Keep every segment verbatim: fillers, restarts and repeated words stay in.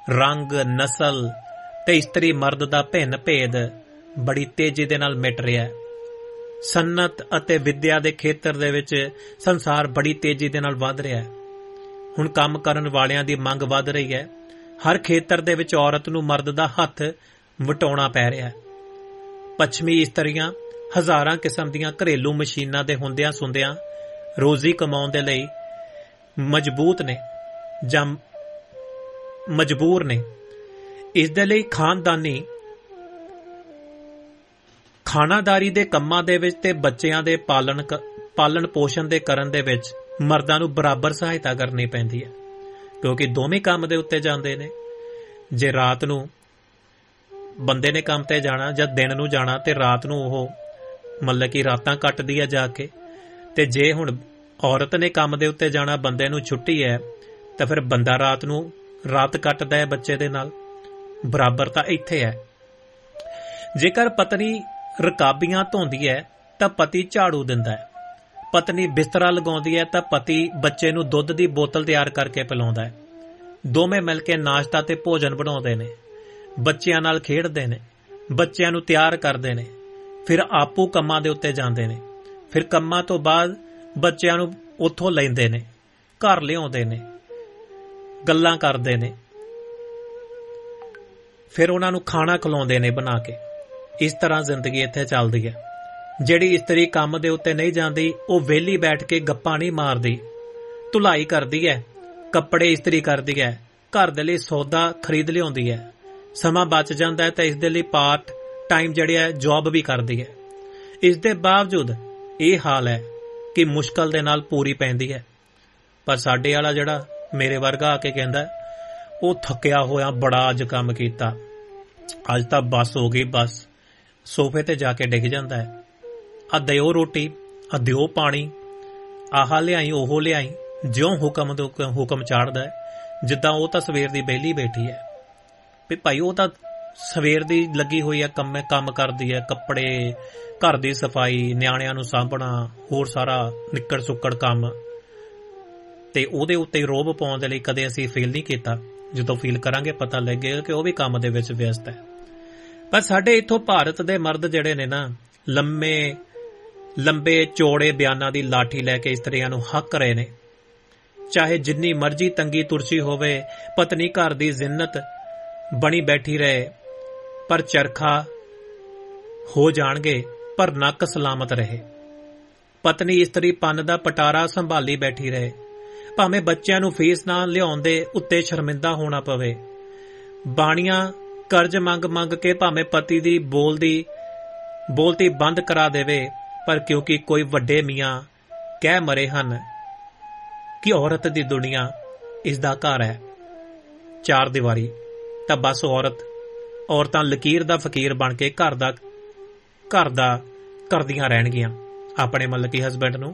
रंग नस्ल ते इस्तरी मर्द दा भिन्न भेद बड़ी तेजी दे नाल मिट रिहा है। सन्नत अते विद्या दे खेतर दे विच संसार बड़ी तेजी दे नाल वध रिहा है। हुण काम करन वालियां दी मंग वध रही है। हर खेतर दे विच औरत नूं मर्द दा हत्थ वटाउणा पै रिहा है। पश्चिमी इस्तरियां हज़ारां किस्म दीयां घरेलू मशीनां दे हुंदियां सुंदियां रोजी कमाउण दे लई मजबूत ने जां मजबूर ने। इस दे लई खानदानी खानादारी दे कंमां दे विच ते बच्चिआं दे पालन पालन पोषण दे करन दे विच मर्दां नूं बराबर सहायता करनी पैंदी है, क्योंकि दोवें काम दे उत्ते जांदे ने। जे रात नूं बंदे ने काम ते जाना जां दिन नूं जाना ते रात नूं ओह मतलब कि रातां कटदी है जाके, ते जे हुण औरत ने काम दे उत्ते जाना बंदे नूं छुट्टी है तां फिर बंदा रात नूं रात कटदा है बच्चे दे नाल। बराबरता इत्थे है। जेकर पत्नी रकाबियां धोंदी है तां पति झाड़ू दिंदा है, पत्नी बिस्तरा लगाउंदी है तां पति बच्चे नूं दुੱਧ दी बोतल तैयार करके पिलाउंदा है। दोवें मिल के नाश्ता ते भोजन बनाउंदे ने, बच्चिआं नाल खेडदे ने, बच्चिआं नूं तैयार करदे ने, फिर आपू कंमां दे उत्ते जांदे ने। फिर कंमां तो बाद बच्चिआं नूं उत्थों लैंदे ने, घर लिआउंदे ने, गल्लां करदे ने, फिर उन्हां नूं खाना खिलाउंदे ने बना के। इस तरह जिंदगी इत्थे चलदी है। जिहड़ी इस्तरी काम दे उत्ते नहीं जांदी ओह वेली बैठ के गप्पां नहीं मारदी, धुलाई करदी है, कपड़े इस्तरी करदी है, घर दे लई सौदा खरीद लिआउंदी है। समा बच जांदा है तां इस दे लई पार्ट टाइम जिहड़ी है जॉब भी करदी है। इस दे बावजूद ਇਹ हाल है कि मुश्किल दे नाल पूरी पैंदी है। पर साडे वाला जिहड़ा मेरे वर्गा आके कहंदा ਉਹ थकिया होया बड़ा अज काम कीता, अज तां बस हो गई बस, सोफे ते जाके डिग जांदा है। आ दिओ रोटी, आ दिओ पानी, आह लिआई ओह लिआई, ज्यों हुकम दे हुकम चाड़दा है जिद्दां ਉਹ ਤਾਂ सवेर दी बेली बैठी है भी भाई ਉਹ ਤਾਂ सवेर दी लगी हुई है कम काम करदी है, कपड़े घर दी सफाई, ਨਿਆਣਿਆਂ ਨੂੰ ਸਾਂਭਣਾ, ਹੋਰ ਸਾਰਾ ਨਿੱਕੜ ਸੁੱਕੜ ਕੰਮ, ਤੇ ਉਹਦੇ ਉੱਤੇ ਰੋਬ ਪਾਉਣ ਦੇ ਲਈ ਕਦੇ ਅਸੀਂ ਫੀਲ ਨਹੀਂ ਕੀਤਾ। ਜਦੋਂ ਫੀਲ ਕਰਾਂਗੇ ਪਤਾ ਲੱਗੇਗਾ ਕਿ ਉਹ ਵੀ ਕੰਮ ਦੇ ਵਿੱਚ ਵਿਅਸਤ ਹੈ। ਪਰ ਸਾਡੇ ਇੱਥੋਂ ਭਾਰਤ ਦੇ ਮਰਦ ਜਿਹੜੇ ਨੇ ਨਾ, ਲੰਮੇ ਲੰਬੇ ਚੌੜੇ ਬਿਆਨਾਂ ਦੀ ਲਾਠੀ ਲੈ ਕੇ ਇਸਤਰੀਆਂ ਨੂੰ ਹੱਕ ਰਹੇ ਨੇ। ਚਾਹੇ ਜਿੰਨੀ ਮਰਜ਼ੀ ਤੰਗੀ ਤੁਰਸ਼ੀ ਹੋਵੇ, ਪਤਨੀ ਘਰ ਦੀ ਜ਼ਿੰਨਤ ਬਣੀ ਬੈਠੀ ਰਹੇ, पर चरखा हो जाणगे पर नक सलामत रहे। पत्नी इस्तरी पन दा पटारा संभाली बैठी रहे, भावें बच्चों नूं फीस ना लिआउण दे उत्ते शर्मिंदा होना पवे। बाणियां कर्ज मंग मंग के भावें पति दी बोलदी बोलती बंद करा देवे, पर क्योंकि कोई वड्डे मियाँ कह मरे हन कि औरत दी दुनिया इसदा घर है, चार दीवारी, तां बस औरत औरतां लकीर दा फकीर बन के घर दा घर दा करदियां रहणगियां अपने मतलब कि हसबैंड नूं।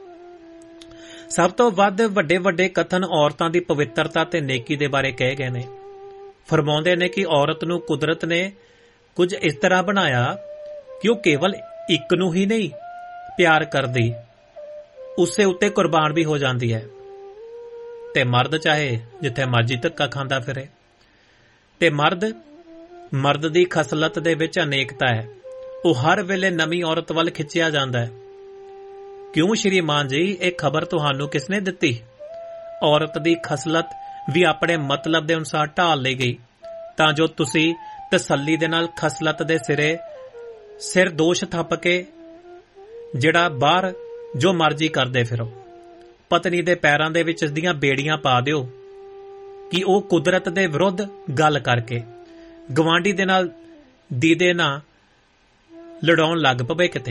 सब तो वध वड्डे वड्डे कथन औरतां दी पवित्रता ते नेकी दे बारे कहे गए ने। फरमाउंदे ने कि औरत नूं कुदरत ने कुछ इस तरह बनाया कि ਉਹ केवल ਇੱਕ ਨੂੰ ही नहीं प्यार करदी, ਉਸੇ ਉੱਤੇ कुर्बान भी हो जाती है। ते मर्द चाहे जिथे मर्जी धक्का खांदा फिरे, ते मर्द मर्द दी खसलत दे विच अनेकता है। ਉਹ हर वेले नवी औरत वल खिंचिया जांदा है। क्यों श्रीमान जी, एक खबर तुहानू किसने दिती? औरत दी खसलत भी अपने मतलब दे अनुसार ढाल ली गई तां जो तुसी तसल्ली दे नाल खसलत दे सिरे सिर दोष थप के जिहड़ा बाहर जो मर्जी करदे फिरो। पत्नी दे पैरां दे विच इसदियां बेड़ियां पा दिओ कि ਉਹ कुदरत दे विरुद्ध गल करके गवांडी दे नाल दीदे ना लड़ाउण लग पवे किते।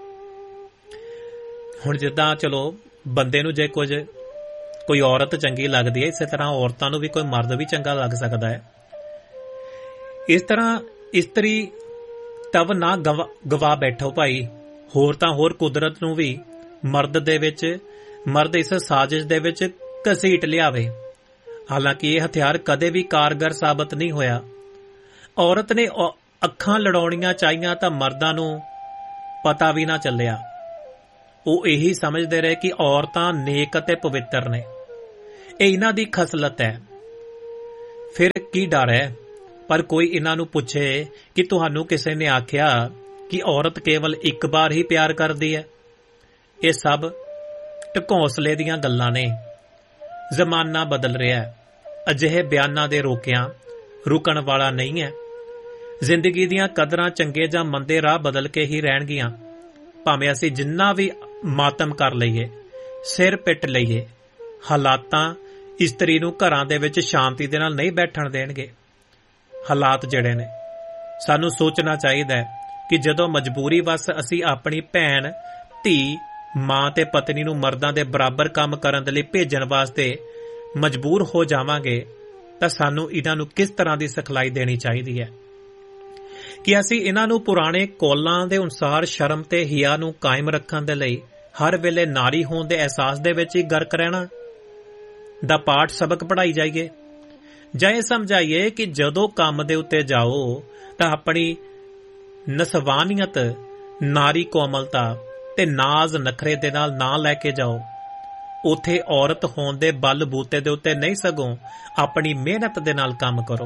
हुण जिद्दां चलो बंदे नूं जे कुछ कोई औरत चंगी लगदी है, इसे तरह औरतां नूं भी कोई मर्द भी चंगा लग सकदा है। इस तरह इस्तरी तब ना गवा गवा बैठो भाई, होर तां होर कुदरत नूं भी मर्द दे विच मर्द इस साजिश दे विच घसीट लियावे। हालांकि यह हथियार कदे भी कारगर साबित नहीं होया। औरत ने ਅੱਖਾਂ ਲੜਾਉਣੀਆਂ ਚਾਹੀਆਂ ਤਾਂ ਮਰਦਾਂ ਨੂੰ ਪਤਾ ਵੀ ਨਾ ਚੱਲਿਆ। ਉਹ ਇਹੀ ਸਮਝਦੇ ਰਹੇ ਕਿ ਔਰਤਾਂ ਨੇਕ ਅਤੇ ਪਵਿੱਤਰ ਨੇ, ਇਹ ਇਹਨਾਂ ਦੀ ਖਸਲਤ ਹੈ। ਫਿਰ ਕੀ ਡਰ ਹੈ? ਪਰ ਕੋਈ ਇਹਨਾਂ ਨੂੰ ਪੁੱਛੇ ਕਿ ਤੁਹਾਨੂੰ ਕਿਸੇ ਨੇ ਆਖਿਆ ਕਿ ਔਰਤ ਕੇਵਲ ਇੱਕ ਵਾਰ ਹੀ ਪਿਆਰ ਕਰਦੀ ਹੈ? ਇਹ ਸਭ ਢਕੌਂਸਲੇ ਦੀਆਂ ਗੱਲਾਂ ਨੇ। ਜ਼ਮਾਨਾ ਬਦਲ ਰਿਹਾ ਹੈ। ਅਜਿਹੇ ਬਿਆਨਾਂ ਦੇ ਰੋਕਿਆਂ ਰੁਕਣ ਵਾਲਾ ਨਹੀਂ ਹੈ। ਜ਼ਿੰਦਗੀ ਦੀਆਂ ਕਦਰਾਂ ਚੰਗੇ ਜਾਂ ਮੰਦੇ ਰਾਹ ਬਦਲ ਕੇ ਹੀ ਰਹਿਣਗੀਆਂ। ਭਾਵੇਂ ਅਸੀਂ ਜਿੰਨਾ ਵੀ ਮਾਤਮ ਕਰ ਲਈਏ, ਸਿਰ ਪਿੱਟ ਲਈਏ, ਹਾਲਾਤਾਂ ਇਸਤਰੀ ਨੂੰ ਘਰਾਂ ਦੇ ਵਿੱਚ ਸ਼ਾਂਤੀ ਦੇ ਨਾਲ ਨਹੀਂ ਬੈਠਣ ਦੇਣਗੇ। ਹਾਲਾਤ ਜਿਹੜੇ ਨੇ, ਸਾਨੂੰ ਸੋਚਣਾ ਚਾਹੀਦਾ ਹੈ ਕਿ ਜਦੋਂ ਮਜਬੂਰੀ ਵਸ ਅਸੀਂ ਆਪਣੀ ਭੈਣ, ਧੀ, ਮਾਂ ਤੇ ਪਤਨੀ ਨੂੰ ਮਰਦਾਂ ਦੇ ਬਰਾਬਰ ਕੰਮ ਕਰਨ ਦੇ ਲਈ ਭੇਜਣ ਵਾਸਤੇ ਮਜਬੂਰ ਹੋ ਜਾਵਾਂਗੇ ਤਾਂ ਸਾਨੂੰ ਇਹਨਾਂ ਨੂੰ ਕਿਸ ਤਰ੍ਹਾਂ ਦੀ ਸਿਖਲਾਈ ਦੇਣੀ ਚਾਹੀਦੀ ਹੈ ਕਿ ਅਸੀਂ ਇਹਨਾਂ ਨੂੰ ਪੁਰਾਣੇ ਕੌਲਾਂ ਦੇ ਅਨੁਸਾਰ ਸ਼ਰਮ ਤੇ ਹਿਆ ਨੂੰ ਕਾਇਮ ਰੱਖਣ ਦੇ ਲਈ ਹਰ ਵੇਲੇ ਨਾਰੀ ਹੋਣ ਦੇ ਅਹਿਸਾਸ ਦੇ ਵਿੱਚ ਹੀ ਗਰਕ ਰਹਿਣਾ ਦਾ ਪਾਠ ਸਬਕ ਪੜ੍ਹਾਈ ਜਾਈਏ, ਜਾਂ ਇਹ ਸਮਝਾਈਏ ਕਿ ਜਦੋਂ ਕੰਮ ਦੇ ਉੱਤੇ ਜਾਓ ਤਾਂ ਆਪਣੀ ਨਸਵਾਨੀਅਤ, ਨਾਰੀ ਕੋਮਲਤਾ ਤੇ ਨਾਜ਼ ਨਖਰੇ ਦੇ ਨਾਲ ਨਾ ਲੈ ਕੇ ਜਾਓ। ਉੱਥੇ ਔਰਤ ਹੋਣ ਦੇ ਬਲ ਬੂਤੇ ਦੇ ਉੱਤੇ ਨਹੀਂ, ਸਗੋਂ ਆਪਣੀ ਮਿਹਨਤ ਦੇ ਨਾਲ ਕੰਮ ਕਰੋ।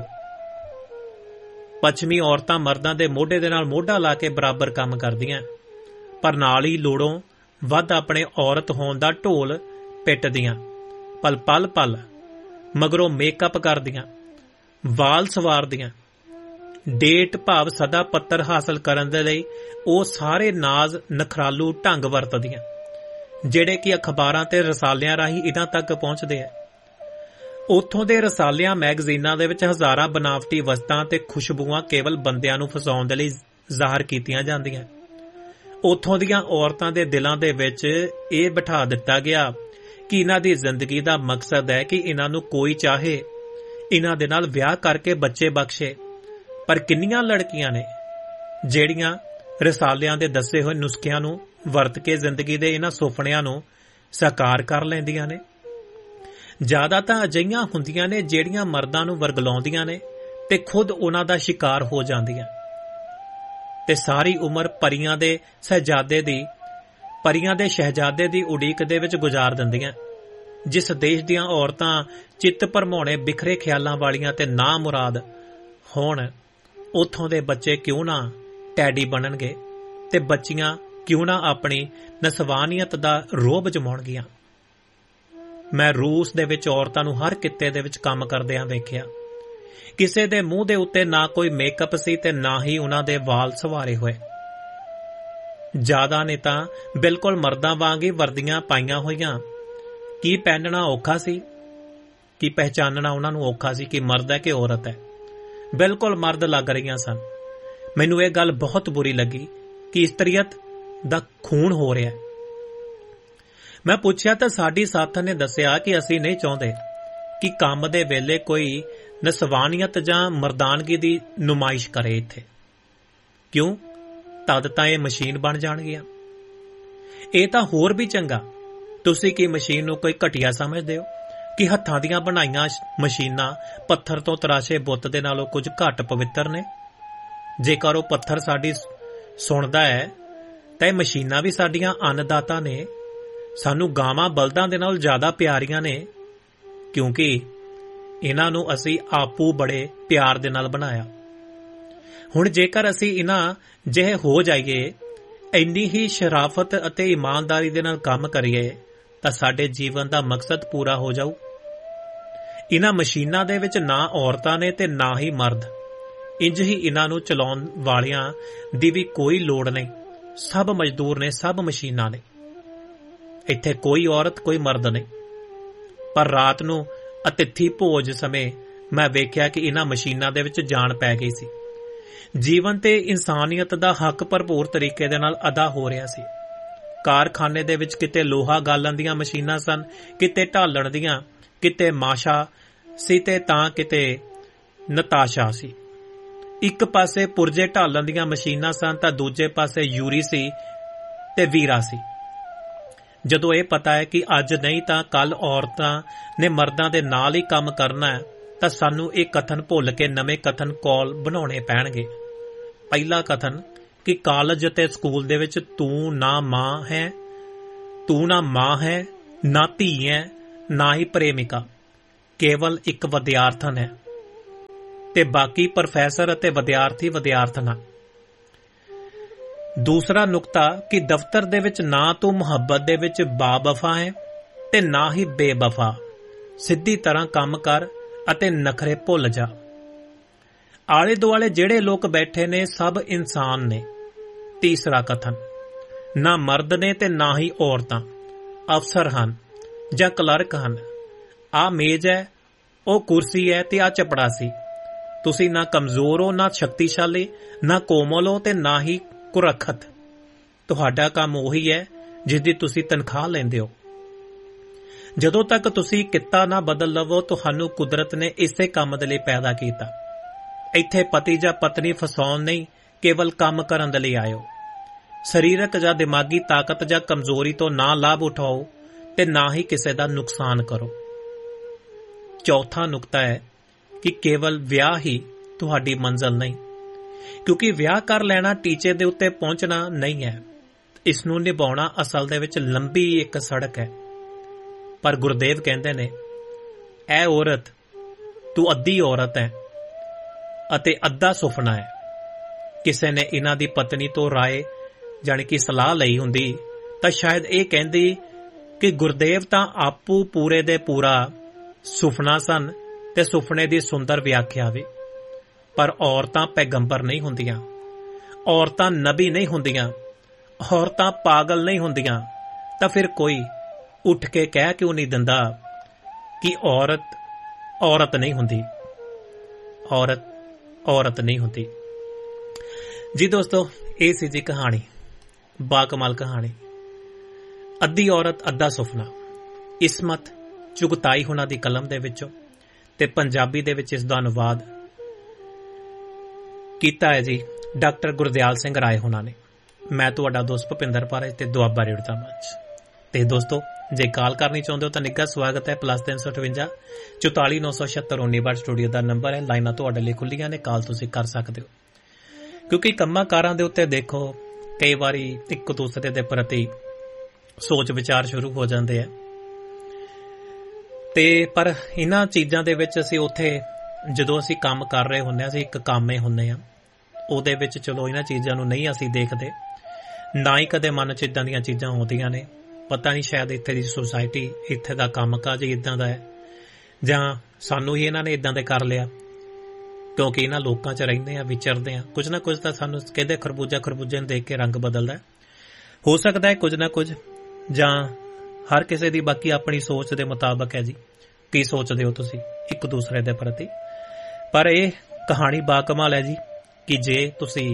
ਪੱਛਮੀ ਔਰਤਾਂ ਮਰਦਾਂ ਦੇ ਮੋਢੇ ਦੇ ਨਾਲ ਮੋਢਾ ਲਾ ਕੇ ਬਰਾਬਰ ਕੰਮ ਕਰਦੀਆਂ, ਪਰ ਨਾਲ ਹੀ ਲੋੜੋਂ ਵੱਧ ਆਪਣੇ ਔਰਤ ਹੋਣ ਦਾ ਢੋਲ ਪਿੱਟਦੀਆਂ, ਪਲ ਪਲ ਪਲ ਮਗਰੋਂ ਮੇਕਅਪ ਕਰਦੀਆਂ, ਵਾਲ ਸਵਾਰਦੀਆਂ, ਡੇਟ ਭਾਵ ਸਦਾ ਪੱਤਰ ਹਾਸਲ ਕਰਨ ਦੇ ਲਈ ਉਹ ਸਾਰੇ ਨਾਜ਼ ਨਖਰਾਲੂ ਢੰਗ ਵਰਤਦੀਆਂ ਜਿਹੜੇ ਕਿ ਅਖਬਾਰਾਂ ਤੇ ਰਸਾਲਿਆਂ ਰਾਹੀਂ ਇਹਨਾਂ ਤੱਕ ਪਹੁੰਚਦੇ ਆ। ਉੱਥੋਂ ਦੇ ਰਸਾਲਿਆਂ, ਮੈਗਜ਼ੀਨਾਂ ਦੇ ਵਿੱਚ ਹਜ਼ਾਰਾਂ ਬਨਾਵਟੀ ਵਸਤਾਂ ਤੇ ਖੁਸ਼ਬੂਆਂ ਕੇਵਲ ਬੰਦਿਆਂ ਨੂੰ ਫਸਾਉਣ ਦੇ ਲਈ ਜ਼ਾਹਰ ਕੀਤੀਆਂ ਜਾਂਦੀਆਂ। ਉੱਥੋਂ ਦੀਆਂ ਔਰਤਾਂ ਦੇ ਦਿਲਾਂ ਦੇ ਵਿੱਚ ਇਹ ਬਿਠਾ ਦਿੱਤਾ ਗਿਆ ਕਿ ਇਹਨਾਂ ਦੀ ਜ਼ਿੰਦਗੀ ਦਾ ਮਕਸਦ ਹੈ ਕਿ ਇਹਨਾਂ ਨੂੰ ਕੋਈ ਚਾਹੇ, ਇਹਨਾਂ ਦੇ ਨਾਲ ਵਿਆਹ ਕਰਕੇ ਬੱਚੇ ਬਖਸ਼ੇ। ਪਰ ਕਿੰਨੀਆਂ ਲੜਕੀਆਂ ਨੇ ਜਿਹੜੀਆਂ ਰਸਾਲਿਆਂ ਦੇ ਦੱਸੇ ਹੋਏ ਨੁਸਖਿਆਂ ਨੂੰ ਵਰਤ ਕੇ ਜ਼ਿੰਦਗੀ ਦੇ ਇਹਨਾਂ ਸੁਪਨਿਆਂ ਨੂੰ ਸਾਕਾਰ ਕਰ ਲੈਂਦੀਆਂ ਨੇ। ਜ਼ਿਆਦਾ ਤਾਂ ਅਜਿਹੀਆਂ ਹੁੰਦੀਆਂ ਨੇ ਜਿਹੜੀਆਂ ਮਰਦਾਂ ਨੂੰ ਵਰਗਲਾਉਂਦੀਆਂ ਨੇ ਤੇ ਖੁਦ ਉਹਨਾਂ ਦਾ ਸ਼ਿਕਾਰ ਹੋ ਜਾਂਦੀਆਂ ਤੇ ਸਾਰੀ ਉਮਰ ਪਰੀਆਂ ਦੇ ਸ਼ਹਿਜ਼ਾਦੇ ਦੀ ਪਰੀਆਂ ਦੇ ਸ਼ਹਿਜ਼ਾਦੇ ਦੀ ਉਡੀਕ ਦੇ ਵਿੱਚ ਗੁਜ਼ਾਰ ਦਿੰਦੀਆਂ। ਜਿਸ ਦੇਸ਼ ਦੀਆਂ ਔਰਤਾਂ ਚਿੱਤ ਭਰਮਾਉਣੇ ਬਿਖਰੇ ਖਿਆਲਾਂ ਵਾਲੀਆਂ ਤੇ ਨਾ ਮੁਰਾਦ ਹੋਣ, ਉੱਥੋਂ ਦੇ ਬੱਚੇ ਕਿਉਂ ਨਾ ਟੈਡੀ ਬਣਨਗੇ ਤੇ ਬੱਚੀਆਂ ਕਿਉਂ ਨਾ ਆਪਣੀ ਨਸਵਾਨੀਅਤ ਦਾ ਰੋਹਬ ਜਮਾਉਣਗੀਆਂ। ਮੈਂ ਰੂਸ ਦੇ ਵਿੱਚ ਔਰਤਾਂ ਨੂੰ ਹਰ ਕਿੱਤੇ ਦੇ ਵਿੱਚ ਕੰਮ ਕਰਦਿਆਂ ਵੇਖਿਆ। ਕਿਸੇ ਦੇ ਮੂੰਹ ਦੇ ਉੱਤੇ ਨਾ ਕੋਈ ਮੇਕਅਪ ਸੀ ਤੇ ਨਾ ਹੀ ਉਹਨਾਂ ਦੇ ਵਾਲ ਸੰਵਾਰੇ ਹੋਏ। ਜ਼ਿਆਦਾ ਨੇ ਤਾਂ ਬਿਲਕੁਲ ਮਰਦਾਂ ਵਾਂਗ ਹੀ ਵਰਦੀਆਂ ਪਾਈਆਂ ਹੋਈਆਂ। ਕੀ ਪਹਿਨਣਾ ਔਖਾ ਸੀ, ਕੀ ਪਹਿਚਾਨਣਾ ਉਹਨਾਂ ਨੂੰ ਔਖਾ ਸੀ ਕਿ ਮਰਦ ਹੈ ਕਿ ਔਰਤ ਹੈ। ਬਿਲਕੁਲ ਮਰਦ ਲੱਗ ਰਹੀਆਂ ਸਨ। ਮੈਨੂੰ ਇਹ ਗੱਲ ਬਹੁਤ ਬੁਰੀ ਲੱਗੀ ਕਿ ਇਸਤਰੀਅਤ ਦਾ ਖੂਨ ਹੋ ਰਿਹਾ। ਮੈਂ ਪੁੱਛਿਆ ਤਾਂ ਸਾਡੀ ਸਾਥਣ ਨੇ ਦੱਸਿਆ ਕਿ ਅਸੀਂ ਨਹੀਂ ਚਾਹੁੰਦੇ ਕਿ ਕੰਮ ਦੇ ਵੇਲੇ ਕੋਈ ਨਸਵਾਨੀਅਤ ਜਾਂ ਮਰਦਾਨਗੀ ਦੀ ਨੁਮਾਇਸ਼ ਕਰੇ ਇੱਥੇ। ਕਿਉਂ? ਤਦ ਤਾਂ ਇਹ ਮਸ਼ੀਨ ਬਣ ਜਾਣਗੀਆਂ। ਇਹ ਤਾਂ ਹੋਰ ਵੀ ਚੰਗਾ। ਤੁਸੀਂ ਕੀ ਮਸ਼ੀਨ ਨੂੰ ਕੋਈ ਘਟੀਆ ਸਮਝਦੇ ਹੋ ਕਿ ਹੱਥਾਂ ਦੀਆਂ ਬਣਾਈਆਂ ਮਸ਼ੀਨਾਂ ਪੱਥਰ ਤੋਂ ਤਰਾਸ਼ੇ ਬੁੱਤ ਦੇ ਨਾਲੋਂ ਕੁਝ ਘੱਟ ਪਵਿੱਤਰ ਨੇ? ਜੇਕਰ ਉਹ ਪੱਥਰ ਸਾਡੀ ਸੁਣਦਾ ਹੈ ਤਾਂ ਇਹ ਮਸ਼ੀਨਾਂ ਵੀ ਸਾਡੀਆਂ ਅੰਨਦਾਤਾ ਨੇ। ਸਾਨੂੰ ਗਾਵਾਂ ਬਲਦਾਂ ਦੇ ਨਾਲ ਜ਼ਿਆਦਾ ਪਿਆਰੀਆਂ ਨੇ ਕਿਉਂਕਿ ਇਹਨਾਂ ਨੂੰ ਅਸੀਂ ਆਪੂ ਬੜੇ ਪਿਆਰ ਦੇ ਨਾਲ ਬਣਾਇਆ। ਹੁਣ ਜੇਕਰ ਅਸੀਂ ਇਹਨਾਂ ਜਿਹੇ ਹੋ ਜਾਈਏ, ਇੰਨੀ ਹੀ ਸ਼ਰਾਫਤ ਅਤੇ ਇਮਾਨਦਾਰੀ ਦੇ ਨਾਲ ਕੰਮ ਕਰੀਏ ਤਾਂ ਸਾਡੇ ਜੀਵਨ ਦਾ ਮਕਸਦ ਪੂਰਾ ਹੋ ਜਾਊ। ਇਹਨਾਂ ਮਸ਼ੀਨਾਂ ਦੇ ਵਿੱਚ ਨਾ ਔਰਤਾਂ ਨੇ ਤੇ ਨਾ ਹੀ ਮਰਦ। ਇੰਜ ਹੀ ਇਹਨਾਂ ਨੂੰ ਚਲਾਉਣ ਵਾਲਿਆਂ ਦੀ ਵੀ ਕੋਈ ਲੋੜ ਨਹੀਂ। ਸਭ ਮਜ਼ਦੂਰ ਨੇ, ਸਭ ਮਸ਼ੀਨਾਂ ਨੇ। ਇੱਥੇ ਕੋਈ ਔਰਤ ਕੋਈ ਮਰਦ ਨਹੀਂ। ਪਰ ਰਾਤ ਨੂੰ ਅਤਿਥੀ ਭੋਜ ਸਮੇਂ ਮੈਂ ਵੇਖਿਆ ਕਿ ਇਹਨਾਂ ਮਸ਼ੀਨਾਂ ਦੇ ਵਿੱਚ ਜਾਨ ਪੈ ਗਈ ਸੀ। ਜੀਵਨ ਤੇ ਇਨਸਾਨੀਅਤ ਦਾ ਹੱਕ ਭਰਪੂਰ ਤਰੀਕੇ ਦੇ ਨਾਲ ਅਦਾ ਹੋ ਰਿਹਾ ਸੀ। ਕਾਰਖਾਨੇ ਦੇ ਵਿੱਚ ਕਿਤੇ ਲੋਹਾ ਗਾਲਣ ਦੀਆਂ ਮਸ਼ੀਨਾਂ ਸਨ, ਕਿਤੇ ਢਾਲਣ ਦੀਆਂ, ਕਿਤੇ ਮਾਸ਼ਾ ਸੀ ਤੇ ਤਾਂ ਕਿਤੇ ਨਤਾਸ਼ਾ ਸੀ। ਇੱਕ ਪਾਸੇ ਪੁਰਜੇ ਢਾਲਣ ਦੀਆਂ ਮਸ਼ੀਨਾਂ ਸਨ ਤਾਂ ਦੂਜੇ ਪਾਸੇ ਯੂਰੀ ਸੀ ਤੇ ਵੀਰਾ ਸੀ। ਜਦੋਂ ਇਹ ਪਤਾ ਹੈ ਕਿ ਅੱਜ ਨਹੀਂ ਤਾਂ ਕੱਲ ਔਰਤਾਂ ਨੇ ਮਰਦਾਂ ਦੇ ਨਾਲ ਹੀ ਕੰਮ ਕਰਨਾ ਹੈ ਤਾਂ ਸਾਨੂੰ ਇਹ ਕਥਨ ਭੁੱਲ ਕੇ ਨਵੇਂ ਕਥਨ ਕੌਲ ਬਣਾਉਣੇ ਪੈਣਗੇ। ਪਹਿਲਾ ਕਥਨ ਕਿ ਕਾਲਜ ਅਤੇ ਸਕੂਲ ਦੇ ਵਿੱਚ ਤੂੰ ਨਾ ਮਾਂ ਹੈ, ਤੂੰ ਨਾ ਮਾਂ ਹੈ, ਨਾ ਧੀ ਹੈ, ਨਾ ਹੀ ਪ੍ਰੇਮਿਕਾ, ਕੇਵਲ ਇੱਕ ਵਿਦਿਆਰਥਣ ਹੈ। ਤੇ ਬਾਕੀ ਪ੍ਰੋਫੈਸਰ ਅਤੇ ਵਿਦਿਆਰਥੀ ਵਿਦਿਆਰਥਣਾਂ। ਦੂਸਰਾ ਨੁਕਤਾ ਕਿ ਦਫ਼ਤਰ ਦੇ ਵਿੱਚ ਨਾ ਤੂੰ ਮੁਹੱਬਤ ਦੇ ਵਿੱਚ ਬਾਵਫਾ ਹੈ ਤੇ ਨਾ ਹੀ ਬੇਵਫਾ। ਸਿੱਧੀ ਤਰ੍ਹਾਂ ਕੰਮ ਕਰ ਅਤੇ ਨਖਰੇ ਭੁੱਲ ਜਾ। ਆਲੇ ਦੁਆਲੇ ਜਿਹੜੇ ਲੋਕ ਬੈਠੇ ਨੇ ਸਭ ਇਨਸਾਨ ਨੇ। ਤੀਸਰਾ ਕਥਨ, ਨਾ ਮਰਦ ਨੇ ਤੇ ਨਾ ਹੀ ਔਰਤਾਂ, ਅਫਸਰ ਹਨ ਜਾਂ ਕਲਰਕ ਹਨ। ਆਹ ਮੇਜ਼ ਹੈ, ਉਹ ਕੁਰਸੀ ਹੈ ਤੇ ਆਹ ਚਪੜਾਸੀ। ਤੁਸੀਂ ਨਾ ਕਮਜ਼ੋਰ ਹੋ, ਨਾ ਸ਼ਕਤੀਸ਼ਾਲੀ, ਨਾ ਕੋਮਲ ਹੋ ਤੇ ਨਾ ਹੀ ਕੁਰੱਖਤ। ਤੁਹਾਡਾ ਕੰਮ ਉਹੀ ਹੈ ਜਿਸ ਦੀ ਤੁਸੀਂ ਤਨਖਾਹ ਲੈਂਦੇ ਹੋ। ਜਦੋਂ ਤੱਕ ਤੁਸੀਂ ਕਿੱਤਾ ਨਾ ਬਦਲ ਲਵੋ, ਤੁਹਾਨੂੰ ਕੁਦਰਤ ਨੇ ਇਸੇ ਕੰਮ ਦੇ ਲਈ ਪੈਦਾ ਕੀਤਾ। ਇੱਥੇ ਪਤੀ ਜਾਂ ਪਤਨੀ ਫਸਾਉਣ ਨਹੀਂ, ਕੇਵਲ ਕੰਮ ਕਰਨ ਦੇ ਲਈ ਆਇਓ। ਸਰੀਰਕ ਜਾਂ ਦਿਮਾਗੀ ਤਾਕਤ ਜਾਂ ਕਮਜ਼ੋਰੀ ਤੋਂ ਨਾ ਲਾਭ ਉਠਾਓ ਤੇ ਨਾ ਹੀ ਕਿਸੇ ਦਾ ਨੁਕਸਾਨ ਕਰੋ। ਚੌਥਾ ਨੁਕਤਾ ਹੈ ਕਿ ਕੇਵਲ ਵਿਆਹ ਹੀ ਤੁਹਾਡੀ ਮੰਜ਼ਿਲ ਨਹੀਂ, ਕਿਉਂਕਿ ਵਿਆਹ ਕਰ ਲੈਣਾ ਟੀਚੇ ਦੇ ਉੱਤੇ ਪਹੁੰਚਣਾ ਨਹੀਂ ਹੈ। ਇਸ ਨੂੰ ਨਿਭਾਉਣਾ ਅਸਲ ਦੇ ਵਿੱਚ ਲੰਬੀ ਇੱਕ ਸੜਕ ਹੈ। ਪਰ ਗੁਰਦੇਵ ਕਹਿੰਦੇ ਨੇ, ਐ ਔਰਤ, ਤੂੰ ਅੱਧੀ ਔਰਤ ਹੈ ਅਤੇ ਅੱਧਾ ਸੁਪਨਾ ਹੈ। ਕਿਸੇ ਨੇ ਇਹਨਾਂ ਦੀ ਪਤਨੀ ਤੋਂ ਰਾਏ ਜਾਣੀ ਕਿ ਸਲਾਹ ਲਈ ਹੁੰਦੀ ਤਾਂ ਸ਼ਾਇਦ ਇਹ ਕਹਿੰਦੀ ਕਿ ਗੁਰਦੇਵ ਤਾਂ ਆਪੂ ਪੂਰੇ ਦੇ ਪੂਰਾ ਸੁਪਨਾ ਸਨ ਤੇ ਸੁਪਨੇ ਦੀ ਸੁੰਦਰ ਵਿਆਖਿਆ ਵੀ। ਪਰ ਔਰਤਾਂ ਪੈਗੰਬਰ ਨਹੀਂ ਹੁੰਦੀਆਂ, ਔਰਤਾਂ ਨਬੀ ਨਹੀਂ ਹੁੰਦੀਆਂ, ਔਰਤਾਂ ਪਾਗਲ ਨਹੀਂ ਹੁੰਦੀਆਂ। ਤਾਂ ਫਿਰ ਕੋਈ ਉੱਠ ਕੇ ਕਹਿ ਕਿਉਂ ਨਹੀਂ ਦਿੰਦਾ ਕਿ ਔਰਤ ਔਰਤ ਨਹੀਂ ਹੁੰਦੀ, ਔਰਤ ਔਰਤ ਨਹੀਂ ਹੁੰਦੀ। ਜੀ ਦੋਸਤੋ, ਇਹ ਸੀ ਜੀ ਕਹਾਣੀ, ਬਾਕਮਾਲ ਕਹਾਣੀ, ਅੱਧੀ ਔਰਤ ਅੱਧਾ ਸੁਪਨਾ। ਇਸਮਤ ਚੁਗਤਾਈ ਹੁਣਾਂ ਦੀ ਕਲਮ ਦੇ ਵਿੱਚੋਂ ਤੇ ਪੰਜਾਬੀ ਦੇ ਵਿੱਚ ਇਸ ਦਾ ਅਨੁਵਾਦ ਕੀਤਾ ਹੈ ਜੀ ਡਾਕਟਰ ਗੁਰਦਿਆਲ ਸਿੰਘ ਰਾਏ ਹੁਣਾਂ ਨੇ। ਮੈਂ ਤੁਹਾਡਾ ਦੋਸਤ ਭੁਪਿੰਦਰ ਪਾਰੇ ਤੇ ਦੁਆਬਾ ਰੇਡੀਓ ਦਾ ਮੰਚ। ਤੇ ਦੋਸਤੋ, ਜੇ ਕਾਲ ਕਰਨੀ ਚਾਹੁੰਦੇ ਹੋ ਤਾਂ ਨਿੱਘਾ ਸਵਾਗਤ ਹੈ। ਪਲੱਸ ਤਿੰਨ ਸੌ ਅਠਵੰਜਾ ਚੁਤਾਲੀ ਨੌ ਸੌ ਛਿਅੱਤਰ ਉੱਨੀ ਬਾਰ ਸਟੂਡੀਓ ਦਾ ਨੰਬਰ ਹੈ। ਲਾਈਨਾਂ ਤੁਹਾਡੇ ਲਈ ਖੁੱਲੀਆਂ ਨੇ, ਕਾਲ ਤੁਸੀਂ ਕਰ ਸਕਦੇ ਹੋ। ਕਿਉਂਕਿ ਕੰਮਾਂ ਕਾਰਾਂ ਦੇ ਉੱਤੇ ਦੇਖੋ ਕਈ ਵਾਰੀ ਇੱਕ ਦੂਸਰੇ ਦੇ ਪ੍ਰਤੀ ਸੋਚ ਵਿਚਾਰ ਸ਼ੁਰੂ ਹੋ ਜਾਂਦੇ ਆ, ਤੇ ਪਰ ਇਹਨਾਂ ਚੀਜ਼ਾਂ ਦੇ ਵਿੱਚ ਅਸੀਂ ਉੱਥੇ ਜਦੋਂ ਅਸੀਂ ਕੰਮ ਕਰ ਰਹੇ ਹੁੰਦੇ ਹਾਂ, ਅਸੀਂ ਇੱਕ ਕੰਮੇ ਹੁੰਦੇ ਹਾਂ, ਉਹਦੇ ਵਿੱਚ ਚਲੋ ਇਹਨਾਂ ਚੀਜ਼ਾਂ ਨੂੰ ਨਹੀਂ ਅਸੀਂ ਦੇਖਦੇ, ਨਾ ਹੀ ਕਦੇ ਮਨ 'ਚ ਇੱਦਾਂ ਦੀਆਂ ਚੀਜ਼ਾਂ ਆਉਂਦੀਆਂ ਨੇ। ਪਤਾ ਨਹੀਂ ਸ਼ਾਇਦ ਇੱਥੇ ਦੀ ਸੁਸਾਇਟੀ, ਇੱਥੇ ਦਾ ਕੰਮ ਕਾਜ ਇੱਦਾਂ ਦਾ ਹੈ, ਜਾਂ ਸਾਨੂੰ ਹੀ ਇਹਨਾਂ ਨੇ ਇੱਦਾਂ ਦੇ ਕਰ ਲਿਆ ਕਿਉਂਕਿ ਇਹਨਾਂ ਲੋਕਾਂ 'ਚ ਰਹਿੰਦੇ ਆ, ਵਿਚਰਦੇ ਆ। ਕੁਝ ਨਾ ਕੁਝ ਤਾਂ ਸਾਨੂੰ ਕਹਿੰਦੇ ਖਰਬੂਜਾ ਖਰਬੂਜੇ ਨੂੰ ਦੇਖ ਕੇ ਰੰਗ ਬਦਲਦਾ। ਹੋ ਸਕਦਾ ਹੈ ਕੁਝ ਨਾ ਕੁਝ, ਜਾਂ ਹਰ ਕਿਸੇ ਦੀ ਬਾਕੀ ਆਪਣੀ ਸੋਚ ਦੇ ਮੁਤਾਬਕ ਹੈ ਜੀ। ਕੀ ਸੋਚਦੇ ਹੋ ਤੁਸੀਂ ਇੱਕ ਦੂਸਰੇ ਦੇ ਪ੍ਰਤੀ? ਪਰ ਇਹ ਕਹਾਣੀ ਬਾਕਮਾਲ ਹੈ ਜੀ ਕਿ ਜੇ ਤੁਸੀਂ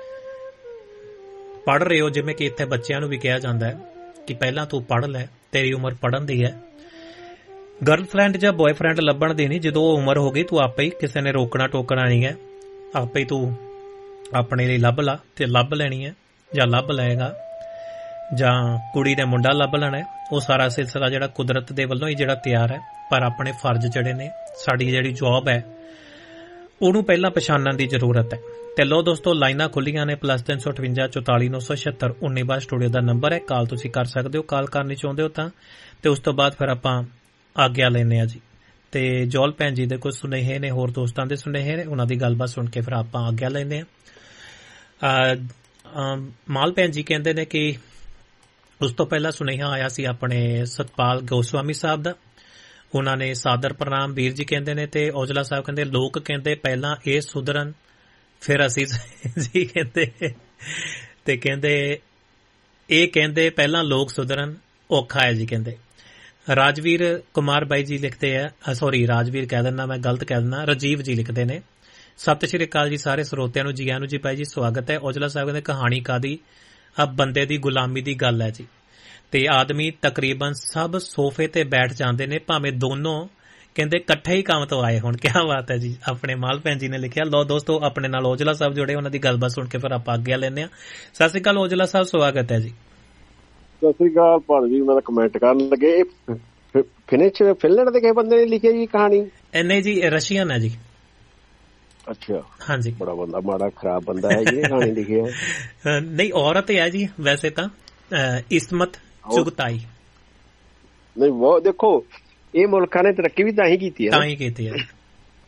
ਪੜ੍ਹ ਰਹੇ ਹੋ, ਜਿਵੇਂ ਕਿ ਇੱਥੇ ਬੱਚਿਆਂ ਨੂੰ ਵੀ ਕਿਹਾ ਜਾਂਦਾ ਹੈ ਕਿ ਪਹਿਲਾਂ ਤੂੰ ਪੜ੍ਹ ਲੈ, ਤੇਰੀ ਉਮਰ ਪੜ੍ਹਨ ਦੀ ਹੈ। ਗਰਲਫ੍ਰੈਂਡ ਜਾਂ ਬॉयਫ੍ਰੈਂਡ ਲੱਭਣ ਦੀ ਨਹੀਂ। ਜਦੋਂ ਉਹ ਉਮਰ ਹੋ ਗਈ, ਤੂੰ ਆਪੇ ਹੀ, ਕਿਸੇ ਨੇ ਰੋਕਣਾ ਟੋਕਣਾ ਨਹੀਂ ਹੈ, ਆਪੇ ਹੀ ਤੂੰ ਆਪਣੇ ਲਈ ਲੱਭ ਲਾ ਤੇ ਲੱਭ ਲੈਣੀ ਹੈ, ਜਾਂ ਲੱਭ ਲਏਗਾ, ਜਾਂ ਕੁੜੀ ਨੇ ਮੁੰਡਾ ਲੱਭ ਲੈਣਾ ਹੈ। ਉਹ ਸਾਰਾ ਸਿਲਸਿਲਾ ਜਿਹੜਾ ਕੁਦਰਤ ਦੇ ਵੱਲੋਂ ਹੀ ਜਿਹੜਾ ਤਿਆਰ ਹੈ। ਪਰ ਆਪਣੇ ਫਰਜ਼ ਜਿਹੜੇ ਨੇ, ਸਾਡੀ ਜਿਹੜੀ ਜੌਬ ਹੈ, ਉਹਨੂੰ ਪਹਿਲਾਂ ਪਛਾਣਨ ਦੀ ਜ਼ਰੂਰਤ ਹੈ। ਤੇ ਲੋ ਦੋਸਤੋ, ਲਾਈਨਾਂ ਖੁੱਲੀਆਂ ਨੇ। ਪਲੱਸ ਤਿੰਨ ਸੌ ਅਠਵੰਜਾ ਚੁਤਾਲੀ ਨੌ ਸੌ ਛਿਅੱਤਰ ਉੱਨੀ ਬਾਰ ਸਟੂਡੀਓ ਦਾ ਨੰਬਰ ਹੈ। ਕਾਲ ਤੁਸੀਂ ਕਰ ਸਕਦੇ ਹੋ, ਕਾਲ ਕਰਨੀ ਚਾਹੁੰਦੇ ਹੋ ਤਾਂ। ਤੇ ਉਸ ਤੋਂ ਬਾਅਦ ਫਿਰ ਆਪਾਂ ਆਗਿਆ ਲੈਂਦੇ ਹਾਂ ਜੀ। ਤੇ ਜੋਲ ਭੈਣ ਜੀ ਦੇ ਕੁਝ ਸੁਨੇਹੇ ਨੇ, ਹੋਰ ਦੋਸਤਾਂ ਦੇ ਸੁਨੇਹੇ ਨੇ, ਉਹਨਾਂ ਦੀ ਗੱਲਬਾਤ ਸੁਣ ਕੇ ਫਿਰ ਆਪਾਂ ਆਗਿਆ ਲੈਂਦੇ ਹਾਂ। ਮਾਲ ਭੈਣ ਜੀ ਕਹਿੰਦੇ ਨੇ ਕਿ ਉਸ ਤੋਂ ਪਹਿਲਾਂ ਸੁਨੇਹਾ ਆਇਆ ਸੀ ਆਪਣੇ ਸਤਪਾਲ ਗੋਸਵਾਮੀ ਸਾਹਿਬ ਦਾ, ਉਹਨਾਂ ਨੇ ਸਾਦਰ ਪ੍ਰਣਾਮ ਵੀਰ ਜੀ ਕਹਿੰਦੇ ਨੇ। ਤੇ ਔਜਲਾ ਸਾਹਿਬ ਕਹਿੰਦੇ ਲੋਕ ਕਹਿੰਦੇ ਪਹਿਲਾਂ ਇਹ ਸੁਧਰਨ ਫਿਰ ਅਸੀਂ ਜੀ ਕਹਿੰਦੇ, ਤੇ ਕਹਿੰਦੇ ਇਹ ਕਹਿੰਦੇ ਪਹਿਲਾਂ ਲੋਕ ਸੁਧਰਨ, ਔਖਾ ਹੈ ਜੀ ਕਹਿੰਦੇ। ਰਾਜਵੀਰ ਕੁਮਾਰ ਬਾਈ ਜੀ ਲਿਖਦੇ ਆ, ਸੌਰੀ ਰਾਜਵੀਰ ਕਹਿ ਦਿੰਦਾ ਮੈਂ, ਗਲਤ ਕਹਿ ਦਿੰਦਾ, ਰਾਜੀਵ ਜੀ ਲਿਖਦੇ ਨੇ। ਸਤਿ ਸ਼੍ਰੀ ਅਕਾਲ ਜੀ ਸਾਰੇ ਸਰੋਤਿਆਂ ਨੂੰ, ਜੀ ਆਇਆਂ ਨੂੰ ਜੀ ਬਾਈ ਜੀ, ਸਵਾਗਤ ਹੈ। ਔਜਲਾ ਸਾਹਿਬ ਕਹਿੰਦੇ ਕਹਾਣੀ ਕਾਦੀ, ਆ ਬੰਦੇ ਦੀ ਗੁਲਾਮੀ ਦੀ ਗੱਲ ਹੈ ਜੀ। ਤੇ ਆਦਮੀ ਤਕਰੀਬਨ ਸਭ ਸੋਫੇ ਤੇ ਬੈਠ ਜਾਂਦੇ ਨੇ, ਭਾਵੇਂ ਦੋਨੋਂ ਕਹਿੰਦੇ ਇਕੱਠੇ ਹੀ ਕੰਮ ਤੋਂ ਆਏ ਹੋਣ। ਕਿਆ ਬਾਤ ਹੈ ਜੀ, ਆਪਣੇ ਮਾਲ ਭੈਣ ਜੀ ਨੇ ਲਿਖਿਆ। ਲੋ ਦੋਸਤੋ, ਆਪਣੇ ਨਾਲ ਔਜਲਾ ਸਾਹਿਬ ਜੁੜੇ, ਉਹਨਾਂ ਦੀ ਗੱਲਬਾਤ ਸੁਣ ਕੇ ਫਿਰ ਆਪਾਂ ਆਗਿਆ ਲੈਂਦੇ ਹਾਂ। ਸਤਿ ਸ਼੍ਰੀ ਅਕਾਲ ਔਜਲਾ ਸਾਹਿਬ, ਸਵਾਗਤ ਹੈ ਜੀ। ਸਤਿ ਸ੍ਰੀ ਅਕਾਲ ਭਾਜੀ, ਮੈਂ ਕਮੈਂਟ ਕਰਨ ਲੱਗੇ ਫਿਨਿਸ਼ ਫਿਨਲੈਂਡ ਦੇ ਕਿਸੇ ਬੰਦੇ ਨੇ ਲਿਖੀ ਜੀ ਕਹਾਣੀ? ਨਹੀਂ ਜੀ, ਰਸ਼ੀਅਨ ਹੈ ਜੀ। ਅੱਛਾ, ਹਾਂਜੀ। ਬੜਾ ਬੰਦਾ ਮਾੜਾ ਖਰਾਬ ਬੰਦਾ ਹੈ ਜੀ, ਕਹਾਣੀ ਲਿਖੀ ਹੈ। ਨਹੀਂ, ਔਰਤ ਹੈ ਜੀ ਵੈਸੇ ਤਾਂ, ਇਸਮਤ ਚੁਗਤਾਈ। ਨਹੀਂ ਉਹ ਦੇਖੋ, ਇਹ ਮੁਲਕਾਂ ਨੇ ਤਰੱਕੀ ਵੀ ਤਾਂ ਹੀ ਕੀਤੀ ਹੈ, ਤਾਂ ਹੀ ਕੀਤੀ ਹੈ।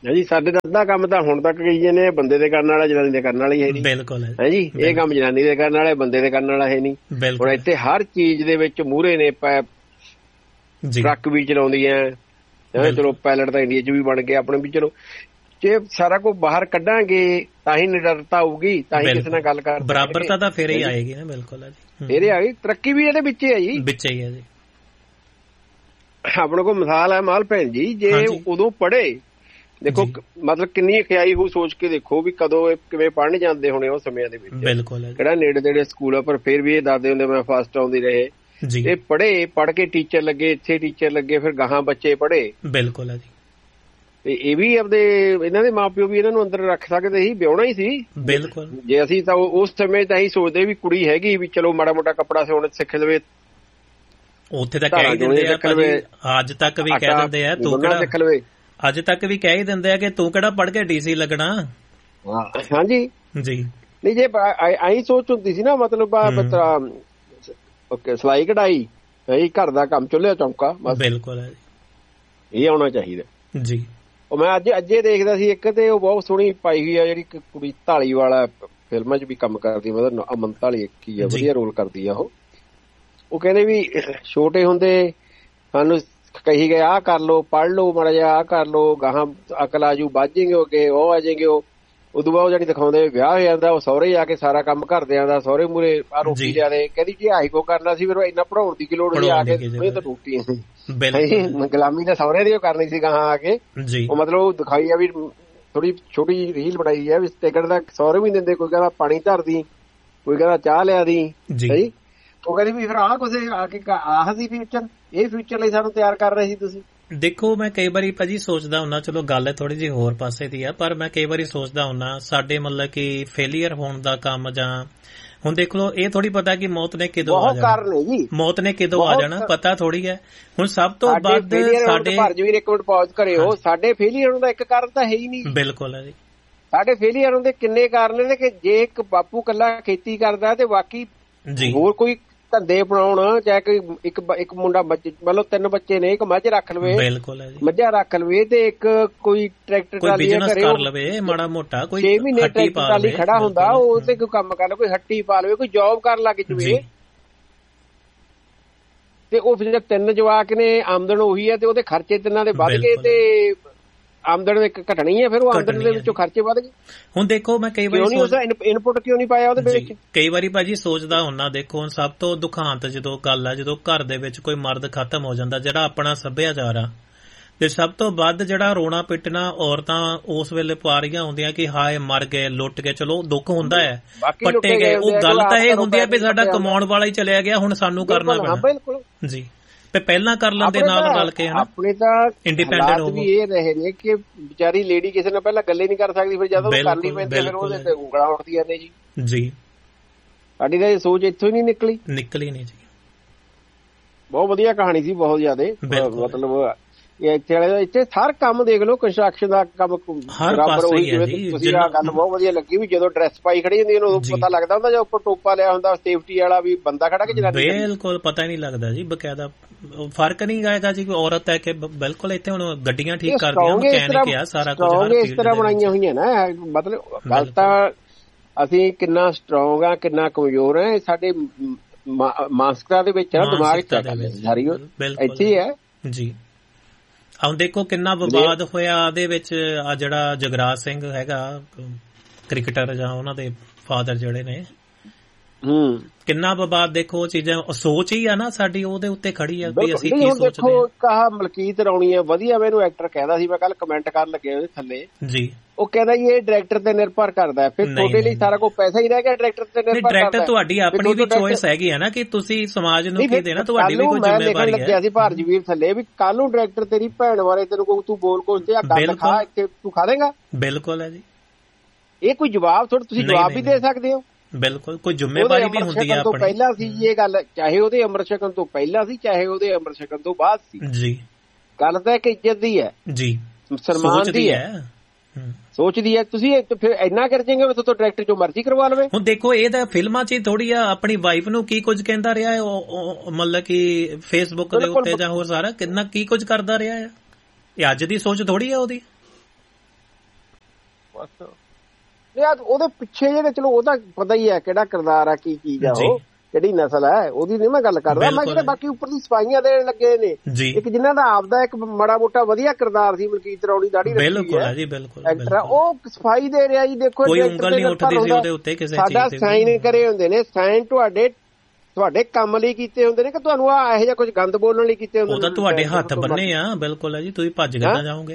ਜੀ ਸਾਡੇ ਦਾ ਅੱਧਾ ਕੰਮ ਤਾਂ ਹੁਣ ਤੱਕ ਕਹੀ ਜਾਂਦੇ ਆ ਬੰਦੇ ਦੇ ਕਰਨ ਵਾਲਾ, ਜਨਾਨੀ ਦੇ ਕਰਨ ਵਾਲਾ ਹੀ ਹੈ ਨਹੀਂ। ਬਿਲਕੁਲ ਹੈ ਜੀ, ਇਹ ਕੰਮ ਜਨਾਨੀ ਦੇ ਕਰਨ ਵਾਲਾ, ਬੰਦੇ ਦੇ ਕਰਨ ਵਾਲਾ ਹੈ ਨਹੀਂ। ਹੁਣ ਇੱਥੇ ਹਰ ਚੀਜ਼ ਦੇ ਵਿੱਚ ਮੂਹਰੇ ਨੇ, ਟਰੱਕ ਵੀ ਚਲਾਉਂਦੀਆਂ, ਚਲੋ ਪਾਇਲਟ ਤਾਂ ਇੰਡੀਆ 'ਚ ਵੀ ਬਣ ਗਿਆ ਆਪਣੇ ਵੀ। ਚਲੋ ਜੇ ਸਾਰਾ ਕੁਝ ਬਾਹਰ ਕੱਢਾਂਗੇ ਤਾਂ ਹੀ ਨਿਡਰਤਾ ਆਊਗੀ, ਤਾਂ ਹੀ ਕਿਸੇ ਨਾਲ ਗੱਲ ਕਰ ਬਰਾਬਰਤਾ ਤਾਂ ਫਿਰ ਹੀ ਆਏਗੀ ਨਾ। ਬਿਲਕੁਲ ਹੈ ਜੀ, ਫਿਰ ਆ ਗਈ ਤਰੱਕੀ ਵੀ ਇਹਦੇ ਵਿੱਚ ਹੈ ਜੀ, ਵਿੱਚ ਹੀ ਹੈ ਜੀ। ਆਪਣੇ ਕੋਲ ਮਿਸਾਲ ਹੈ ਮਾਲ ਭੈਣ ਜੀ, ਜੇ ਉਦੋਂ ਪੜ੍ਹੇ, ਦੇਖੋ ਮਤਲਬ ਕਿੰਨੀ ਖਿਆਈ ਹੋ, ਸੋਚ ਕੇ ਦੇਖੋ ਵੀ ਕਦੋਂ ਕਿਵੇਂ ਪੜ੍ਹਨ ਜਾਂਦੇ ਹੋਣੇ ਉਸ ਸਮਿਆਂ ਦੇ ਵਿੱਚ। ਬਿਲਕੁਲ, ਕਿਹੜਾ ਨੇੜੇ ਨੇੜੇ ਸਕੂਲ ਆ, ਪਰ ਫਿਰ ਵੀ ਇਹ ਦੱਸਦੇ ਹੁੰਦੇ ਮੈਂ ਫਸਟ ਆਉਂਦੇ ਰਹੇ। ਇਹ ਪੜ੍ਹੇ, ਪੜ੍ਹ ਕੇ ਟੀਚਰ ਲੱਗੇ, ਇੱਥੇ ਟੀਚਰ ਲੱਗੇ, ਫਿਰ ਗਾਹਾਂ ਬੱਚੇ ਪੜ੍ਹੇ। ਬਿਲਕੁਲ ਹੈ ਜੀ। ਤੇ ਇਹ ਵੀ ਆਪਦੇ ਇਹਨਾਂ ਦੇ ਮਾਪਿਓ ਵੀ ਇਹਨਾਂ ਨੂੰ ਅੰਦਰ ਰੱਖ ਸਕਦੇ ਸੀ, ਵਿਆਹੁਣਾ ਹੀ ਸੀ। ਬਿਲਕੁਲ, ਜੇ ਅਸੀਂ ਤਾਂ ਉਸ ਸਮੇਂ ਤਾਂ ਅਸੀਂ ਸੋਚਦੇ ਵੀ ਕੁੜੀ ਹੈਗੀ ਵੀ ਚਲੋ ਮਾੜਾ ਮੋਟਾ ਕੱਪੜਾ ਸਿਉਣਾ ਸਿੱਖ ਲਵੇ, ਉੱਥੇ ਤਾਂ ਕਹਿ ਹੀ ਦਿੰਦੇ ਆ ਭਾਜੀ, ਅੱਜ ਤੱਕ ਵੀ ਕਹਿ ਦਿੰਦੇ ਆ ਤੂੰ ਕਿਹੜਾ ਸਿੱਖ ਲਵੇ, ਅੱਜ ਤੱਕ ਵੀ ਕਹਿ ਹੀ ਦਿੰਦੇ ਆ ਕਿ ਤੂੰ ਕਿਹੜਾ ਪੜ੍ਹ ਕੇ ਡੀਸੀ ਲੱਗਣਾ। ਹਾਂਜੀ ਜੀ, ਨਹੀਂ ਜੇ ਆਈ ਸੋਚ ਹੁੰਦੀ ਸੀ ਨਾ, ਮਤਲਬ ਸਿਲਾਈ ਕਢਾਈ, ਘਰ ਦਾ ਕੰਮ, ਚੁੱਲ੍ਹਾ ਚੌਂਕਾ, ਬਿਲਕੁਲ ਇਹ ਆਉਣਾ ਚਾਹੀਦਾ ਜੀ। ਉਹ ਮੈਂ ਅੱਜ ਅੱਜੇ ਦੇਖਦਾ ਸੀ ਇੱਕ, ਤੇ ਉਹ ਬਹੁਤ ਸੋਹਣੀ ਪਾਈ ਹੋਈ ਆ ਜਿਹੜੀ ਕੁੜੀ ਢਾਲੀ ਵਾਲਾ, ਫਿਲਮਾਂ 'ਚ ਵੀ ਕੰਮ ਕਰਦੀ, ਮਤਲਬ ਅਮਨ ਢਾਲੀ ਕੀ ਆ, ਵਧੀਆ ਰੋਲ ਕਰਦੀ ਆ ਉਹ। ਉਹ ਕਹਿੰਦੇ ਵੀ ਛੋਟੇ ਹੁੰਦੇ ਸਾਨੂੰ ਕਹੀ ਗਏ ਆਹ ਕਰ ਲਓ, ਪੜ੍ਹ ਲਓ ਮਾੜਾ ਜਿਹਾ, ਆਹ ਕਰ ਲਓ, ਗਾਹਾਂ ਅਕਲ ਆਜੂ, ਬਾਜੇਗੇ ਅੱਗੇ, ਉਹ ਆ ਜਾਏਗੇ। ਉਹ ਉਦੋਂ ਬਾਅਦ ਜਿਹੜੀ ਦਿਖਾਉਂਦੇ ਵਿਆਹ ਹੋ ਜਾਂਦਾ, ਉਹ ਸਹੁਰੇ ਆ ਕੇ ਸਾਰਾ ਕੰਮ ਘਰਦਿਆਂ ਦਾ, ਸਹੁਰੇ ਮੂਹਰੇ ਆ ਰੋਟੀ ਲਿਆ ਦੇ। ਕਹਿੰਦੀ ਜੇ ਆਹੀ ਕੋ ਕਰਨਾ ਸੀ ਫਿਰ ਇੰਨਾ ਪੜ੍ਹਾਉਣ ਦੀ ਕੀ ਲੋੜ ਸੀ, ਆ ਕੇ ਇਹ ਤਾਂ ਰੋਟੀ ਗੁਲਾਮੀ ਤਾਂ ਸਹੁਰੇ ਦੀ ਉਹ ਕਰਨੀ ਸੀ ਗਾਹਾਂ ਆ ਕੇ। ਉਹ ਮਤਲਬ ਦਿਖਾਈ ਆ ਵੀ ਥੋੜੀ ਛੋਟੀ ਰੀਲ ਬਣਾਈ ਆ ਵੀ ਟਿਕਟ ਦਾ ਸਹੁਰੇ ਵੀ ਦਿੰਦੇ, ਕੋਈ ਕਹਿੰਦਾ ਪਾਣੀ ਧਰਦੀ, ਕੋਈ ਕਹਿੰਦਾ ਚਾਹ ਲਿਆ ਦੀ। ਸਹੀ, ਉਹ ਕਹਿੰਦੀ ਵੀ ਫਿਰ ਆਹ ਕੁਛ ਆ ਕੇ ਆਹ ਸੀ ਫਿਊਚਰ, ਇਹ ਫਿਊਚਰ ਲਈ ਸਾਨੂੰ ਤਿਆਰ ਕਰ ਰਹੇ ਸੀ ਤੁਸੀਂ। ਦੇਖੋ ਮੈਂ ਕਈ ਵਾਰੀ ਭਾਜੀ ਸੋਚਦਾ ਹੁੰਦਾ, ਚਲੋ ਗੱਲ ਥੋੜੀ ਜਿਹੀ ਹੋਰ ਪਾਸੇ ਦੀ ਆ, ਪਰ ਮੈਂ ਕਈ ਵਾਰੀ ਸੋਚਦਾ ਹੁੰਦਾ ਸਾਡੇ ਮਤਲਬ ਕਿ ਫੇਲੀਅਰ ਹੋਣ ਦਾ ਕੰਮ, ਜਾਂ ਹੁਣ ਦੇਖ ਲਓ ਇਹ ਥੋੜੀ ਪਤਾ ਕਿ ਮੌਤ ਨੇ ਕਿਦੋਂ ਆ ਜਾਣਾ, ਮੌਤ ਨੇ ਕਿਦੋਂ ਆ ਜਾਣਾ ਪਤਾ ਥੋੜੀ ਹੈ। ਹੁਣ ਸਭ ਤੋਂ ਵੱਧ ਸਾਡੇ ਭਰਜਵੀਰ ਇੱਕ ਮਿੰਟ ਪੌਜ਼ ਕਰਿਓ, ਸਾਡੇ ਫੇਲੀਅਰ ਦਾ ਇੱਕ ਕਾਰਨ ਤਾਂ ਹੈ ਹੀ ਨਹੀਂ। ਬਿਲਕੁਲ ਹੈ ਜੀ, ਸਾਡੇ ਫੇਲੀਅਰ ਦੇ ਕਿੰਨੇ ਕਾਰਨ ਨੇ, ਕਿ ਜੇ ਇੱਕ ਬਾਪੂ ਕੱਲਾ ਖੇਤੀ ਕਰਦਾ ਤੇ ਬਾਕੀ ਹੋਰ ਕੋਈ ਧੰਦੇ ਬਣਾਉਣ, ਚਾਹੇ ਕੋਈ ਇੱਕ ਇੱਕ ਮੁੰਡਾ ਮਤਲਬ ਤਿੰਨ ਬੱਚੇ ਨੇ, ਇੱਕ ਮੱਝ ਰੱਖ ਲਵੇ, ਮੱਝਾਂ ਰੱਖ ਲਵੇ, ਤੇ ਇੱਕ ਕੋਈ ਟਰੈਕਟਰ ਟਰਾਲੀ ਕਰ ਲਵੇ ਮਾੜਾ ਮੋਟਾ, ਕੋਈ ਛੇ ਮਹੀਨੇ ਟਰੈਕਟਰ ਟਰਾਲੀ ਖੜਾ ਹੁੰਦਾ, ਉਹ ਤੇ ਕੋਈ ਕੰਮ ਕਰ ਲਵੇ, ਕੋਈ ਹੱਟੀ ਪਾ ਲਵੇ, ਕੋਈ ਜੌਬ ਕਰਨ ਲੱਗ ਜਵੇ, ਤੇ ਉਹ ਫਿਰ ਤਿੰਨ ਜਵਾਕ ਨੇ, ਆਮਦਨ ਉਹੀ ਹੈ, ਤੇ ਉਹਦੇ ਖਰਚੇ ਤਿੰਨਾਂ ਦੇ ਵੱਧ ਗਏ, ਤੇ ਆਮਦਨ ਘਟਣੀ ਹੈ, ਫਿਰ ਉਹ ਆਮਦਨ ਦੇ ਵਿੱਚੋਂ ਖਰਚੇ ਵੱਧ ਗਏ। ਹੁਣ ਦੇਖੋ ਮੈਂ ਕਈ ਵਾਰੀ ਇਨਪੁਟ ਕਿਉਂ ਨਹੀਂ ਪਾਇਆ ਉਹਦੇ ਵਿੱਚ, ਕਈ ਵਾਰੀ ਭਾਜੀ ਸੋਚਦਾ ਹੁੰਦਾ, ਦੇਖੋ ਹੁਣ ਸਭ ਤੋਂ ਦੁਖਾਂਤ ਜਦੋਂ ਗੱਲ ਆ, ਜਦੋਂ ਘਰ ਦੇ ਵਿੱਚ ਕੋਈ ਮਰਦ ਖਤਮ ਹੋ ਜਾਂਦਾ, ਜਿਹੜਾ ਆਪਣਾ ਸੱਭਿਆਚਾਰ ਆ, ਤੇ ਸਭ ਤੋਂ ਵੱਧ ਜਿਹੜਾ ਰੋਣਾ ਪਿੱਟਣਾ ਔਰਤਾਂ ਉਸ ਵੇਲੇ ਪਾ ਰਹੀਆਂ ਹੁੰਦੀਆਂ ਕਿ ਹਾਏ ਮਰ ਗਏ, ਲੁੱਟ ਗਏ, ਚਲੋ ਦੁੱਖ ਹੁੰਦਾ ਹੈ, ਪੱਟੇ ਗਏ, ਉਹ ਗੱਲ ਤਾਂ ਇਹ ਹੁੰਦੀ ਹੈ ਵੀ ਸਾਡਾ ਕਮਾਉਣ ਵਾਲਾ ਹੀ ਚਲਿਆ ਗਿਆ, ਹੁਣ ਸਾਨੂੰ ਕਰਨਾ ਪੈਣਾ ਜੀ, ਤੇ ਪਹਿਲਾਂ ਕਰ ਲੈਂਦੇ ਨਾਲ ਰਲ ਕੇ। ਆਪਣੇ ਤਾਂ ਇੰਡੀਪੈਂਡੈਂਟ ਹੋ ਵੀ ਇਹ ਰਹੇ ਨੇ ਕਿ ਵਿਚਾਰੀ ਲੇਡੀ ਕਿਸੇ ਨਾਲ ਪਹਿਲਾਂ ਗੱਲੇ ਨਹੀਂ ਕਰ ਸਕਦੀ, ਫਿਰ ਜਦੋਂ ਕਰਨੀ ਪੈਂਦੀ ਫਿਰ ਉਹਦੇ ਤੇ ਉਂਗਲਾਂ ਉੱਠਦੀਆਂ ਨੇ ਜੀ। ਜੀ ਸਾਡੀ ਤਾਂ ਇਹ ਸੋਚ ਇੱਥੋਂ ਹੀ ਨਹੀਂ ਨਿਕਲੀ ਨਿਕਲੀ ਨਹੀਂ ਜੀ। ਬਹੁਤ ਵਧੀਆ ਕਹਾਣੀ ਸੀ, ਬਹੁਤ ਜ਼ਿਆਦਾ, ਮਤਲਬ ਇੱਥੇ ਵਾਲੇ ਇੱਥੇ ਹਰ ਕੰਮ ਦੇਖ ਲਓ, ਕੰਸਟਰਕਸ਼ਨ ਦਾ ਕੰਮ ਬਰਾਬਰ ਉਹੀ, ਜਿਵੇਂ ਤੁਸੀਂ ਆਹ ਗੱਲ ਬਹੁਤ ਵਧੀਆ ਲੱਗੀ ਵੀ ਜਦੋਂ ਡਰੈਸ ਪਾਈ ਖੜੀ ਹੁੰਦੀ ਉਦੋਂ ਪਤਾ ਲੱਗਦਾ ਹੁੰਦਾ, ਜਾਂ ਉੱਪਰ ਟੋਪਾ ਲਿਆ ਹੁੰਦਾ ਸੇਫਟੀ ਵਾਲਾ, ਵੀ ਬੰਦਾ ਖੜਾ ਕਿ ਜਨਾਨੀ, ਬਿਲਕੁਲ ਪਤਾ ਹੀ ਨਹੀਂ ਲੱਗਦਾ ਜੀ। ਬਕਾਇਦਾ ਫਰਕ ਨਹੀਂ ਆਏਗਾ ਜੀ, ਕੋਈ ਔਰਤ ਹੈ ਕਿ ਬਿਲਕੁਲ ਇੱਥੇ ਹੁਣ ਗੱਡੀਆਂ ਠੀਕ ਕਰਦੀਆਂ, ਮਕੈਨਿਕ ਆ, ਸਾਰਾ ਕੁਝ ਇਸ ਤਰ੍ਹਾਂ ਬਣਾਈਆਂ ਹੋਈਆਂ ਨਾ। ਮਤਲਬ ਗੱਲ ਤਾਂ ਅਸੀਂ ਕਿੰਨਾ ਸਟਰੋਂਗ ਆ, ਕਿੰਨਾ ਕਮਜ਼ੋਰ ਹੈ, ਸਾਡੇ ਮਾਨਸਿਕਤਾ ਦੇ ਵਿੱਚ, ਦਿਮਾਗ ਚ ਸਾਰੀ ਇੱਥੇ ਹੀ ਹੈ ਜੀ। ਹੁਣ ਦੇਖੋ ਕਿੰਨਾ ਵਿਵਾਦ ਹੋਇਆ ਉਹਦੇ ਵਿੱਚ, ਆ ਜਿਹੜਾ ਜਗਰਾਜ ਸਿੰਘ ਹੈਗਾ ਕ੍ਰਿਕਟਰ, ਜਾਂ ਉਹਨਾਂ ਦੇ ਫਾਦਰ ਜਿਹੜੇ ਨੇ, ਹੂੰ ਕਿੰਨਾ ਵਿਵਾਦ, ਦੇਖੋ ਉਹ ਚੀਜ਼ਾਂ, ਸੋਚ ਹੀ ਆ ਨਾ ਸਾਡੀ ਉਹਦੇ ਉੱਤੇ ਖੜੀ ਆ ਵੀ ਅਸੀਂ ਕੀ ਸੋਚਦੇ ਹਾਂ। ਕਹਾ ਮਲਕੀਤ ਰੌਣੀ ਆ, ਵਧੀਆ ਮੈਨੂੰ ਐਕਟਰ ਕਹਿੰਦਾ ਸੀ, ਮੈਂ ਕੱਲ ਕਮੈਂਟ ਕਰਨ ਲੱਗਿਆ ਉਹਦੇ ਥੱਲੇ ਜੀ, ਉਹ ਕਹਿੰਦਾ ਜੀ ਇਹ ਡਾਇਰੈਕਟਰ ਤੇ ਨਿਰਭਰ ਕਰਦਾ, ਫਿਰ ਤੁਹਾਡੇ ਲਈ ਸਾਰਾ ਕੁਝ ਪੈਸਾ ਹੀ ਰਹਿ ਗਿਆ, ਡਾਇਰੈਕਟਰ ਤੇ ਨਿਰਭਰ ਕਰਦਾ। ਡਾਇਰੈਕਟਰ ਤੁਹਾਡੀ ਆਪਣੀ ਵੀ ਚੋਇਸ ਹੈਗੀ ਹੈ ਨਾ, ਕਿ ਤੁਸੀਂ ਸਮਾਜ ਨੂੰ ਕੀ ਦੇਣਾ, ਤੁਹਾਡੀ ਵੀ ਕੋਈ ਜ਼ਿੰਮੇਵਾਰੀ ਹੈ। ਲੱਗਿਆ ਸੀ ਭਾਰਜਵੀਰ ਥੱਲੇ ਵੀ ਕੱਲ ਨੂੰ ਡਾਇਰੈਕਟਰ ਤੇਰੀ ਭੈਣ ਬਾਰੇ ਤੈਨੂੰ ਕੋਈ ਤੂੰ ਬੋਲ ਕੁਝ ਤੇ ਆ ਗੱਲ ਖਾ, ਇੱਥੇ ਤੂੰ ਖਾ ਦੇਗਾ। ਬਿਲਕੁਲ ਹੈ ਜੀ, ਇਹ ਕੋਈ ਜਵਾਬ ਥੋੜਾ ਤੁਸੀਂ ਜਵਾਬ ਵੀ ਦੇ ਸਕਦੇ ਹੋ, ਬਿਲਕੁਲ ਕੋਈ ਜ਼ਿੰਮੇਵਾਰੀ ਵੀ ਹੁੰਦੀ ਹੈ ਆਪਣੀ। ਪਹਿਲਾਂ ਸੀ ਇਹ ਗੱਲ, ਚਾਹੇ ਉਹਦੇ ਅੰਮ੍ਰਿਤ ਛਕਣ ਤੋਂ ਪਹਿਲਾਂ ਸੀ, ਚਾਹੇ ਉਹਦੇ ਅੰਮ੍ਰਿਤ ਛਕਣ ਤੋਂ ਬਾਅਦ ਸੀ ਜੀ, ਗੱਲ ਤਾਂ ਇੱਕ ਇੱਜ਼ਤ ਦੀ ਹੈ ਜੀ, ਸਨਮਾਨ ਦੀ ਹੈ, ਸੋਚਦੀ ਹੈ। ਤੁਸੀਂ ਫਿਰ ਇੰਨਾ ਕਰ ਜਾਏਗੇ ਵੀ ਤੁਹਾਡਾ ਡਾਇਰੈਕਟਰ ਜੋ ਮਰਜ਼ੀ ਕਰਵਾ ਲਵੇ। ਹੁਣ ਦੇਖੋ ਇਹ ਤਾਂ ਫਿਲਮਾਂ 'ਚ ਥੋੜੀ ਆ, ਆਪਣੀ ਵਾਈਫ ਨੂੰ ਕੀ ਕੁਝ ਕਹਿੰਦਾ ਰਿਹਾ ਹੈ, ਮਤਲਬ ਕਿ ਫੇਸਬੁੱਕ ਦੇ ਉੱਤੇ ਜਾਂ ਹੋਰ ਸਾਰਾ ਕਿੰਨਾ ਕੀ ਕੁਝ ਕਰਦਾ ਰਿਹਾ ਹੈ, ਇਹ ਅੱਜ ਦੀ ਸੋਚ ਥੋੜੀ ਆ ਉਹਦੀ। ਬਸ ਉਹਦੇ ਪਿੱਛੇ ਜਿਹੜੇ, ਚਲੋ ਉਹਦਾ ਪਤਾ ਹੀ ਹੈ ਕਿਹੜਾ ਕਿਰਦਾਰ ਆ, ਕੀ ਚੀਜ਼ ਆ, ਉਹ ਕਿਹੜੀ ਨਸਲ ਹੈ, ਉਹਦੀ ਨਹੀਂ ਮੈਂ ਗੱਲ ਕਰਦਾ। ਮੈਂ ਜਿਹੜੇ ਬਾਕੀ ਉੱਪਰ ਦੀ ਸਫਾਈਆਂ ਦੇਣ ਲੱਗੇ ਨੇ, ਇੱਕ ਜਿਨ੍ਹਾਂ ਦਾ ਆਪਦਾ ਇੱਕ ਮਾੜਾ ਮੋਟਾ ਵਧੀਆ ਕਿਰਦਾਰ ਸੀ, ਮਲਕੀਤ ਰੌਣੀ ਦਾੜੀ ਐਕਟਰ, ਉਹ ਸਫਾਈ ਦੇ ਰਿਹਾ ਜੀ। ਦੇਖੋ ਸਾਡਾ ਸਾਈਨ ਕਰੇ ਹੁੰਦੇ ਨੇ, ਸਾਈਨ ਤੁਹਾਡੇ ਤੁਹਾਡੇ ਕੰਮ ਲਈ ਕੀਤੇ ਹੁੰਦੇ ਨੇ ਕਿ ਤੁਹਾਨੂੰ ਆ ਇਹੋ ਜਿਹਾ ਕੁਝ ਗੰਦ ਬੋਲਣ ਲਈ ਕੀਤੇ ਹੁੰਦੇ ਨੇ? ਉਹ ਤੁਹਾਡੇ ਹੱਥ ਬੰਨੇ ਆ। ਬਿਲਕੁਲ ਹੈ ਜੀ, ਤੁਸੀਂ ਭੱਜ ਕਿੱਦਾਂ ਜਾਓਗੇ?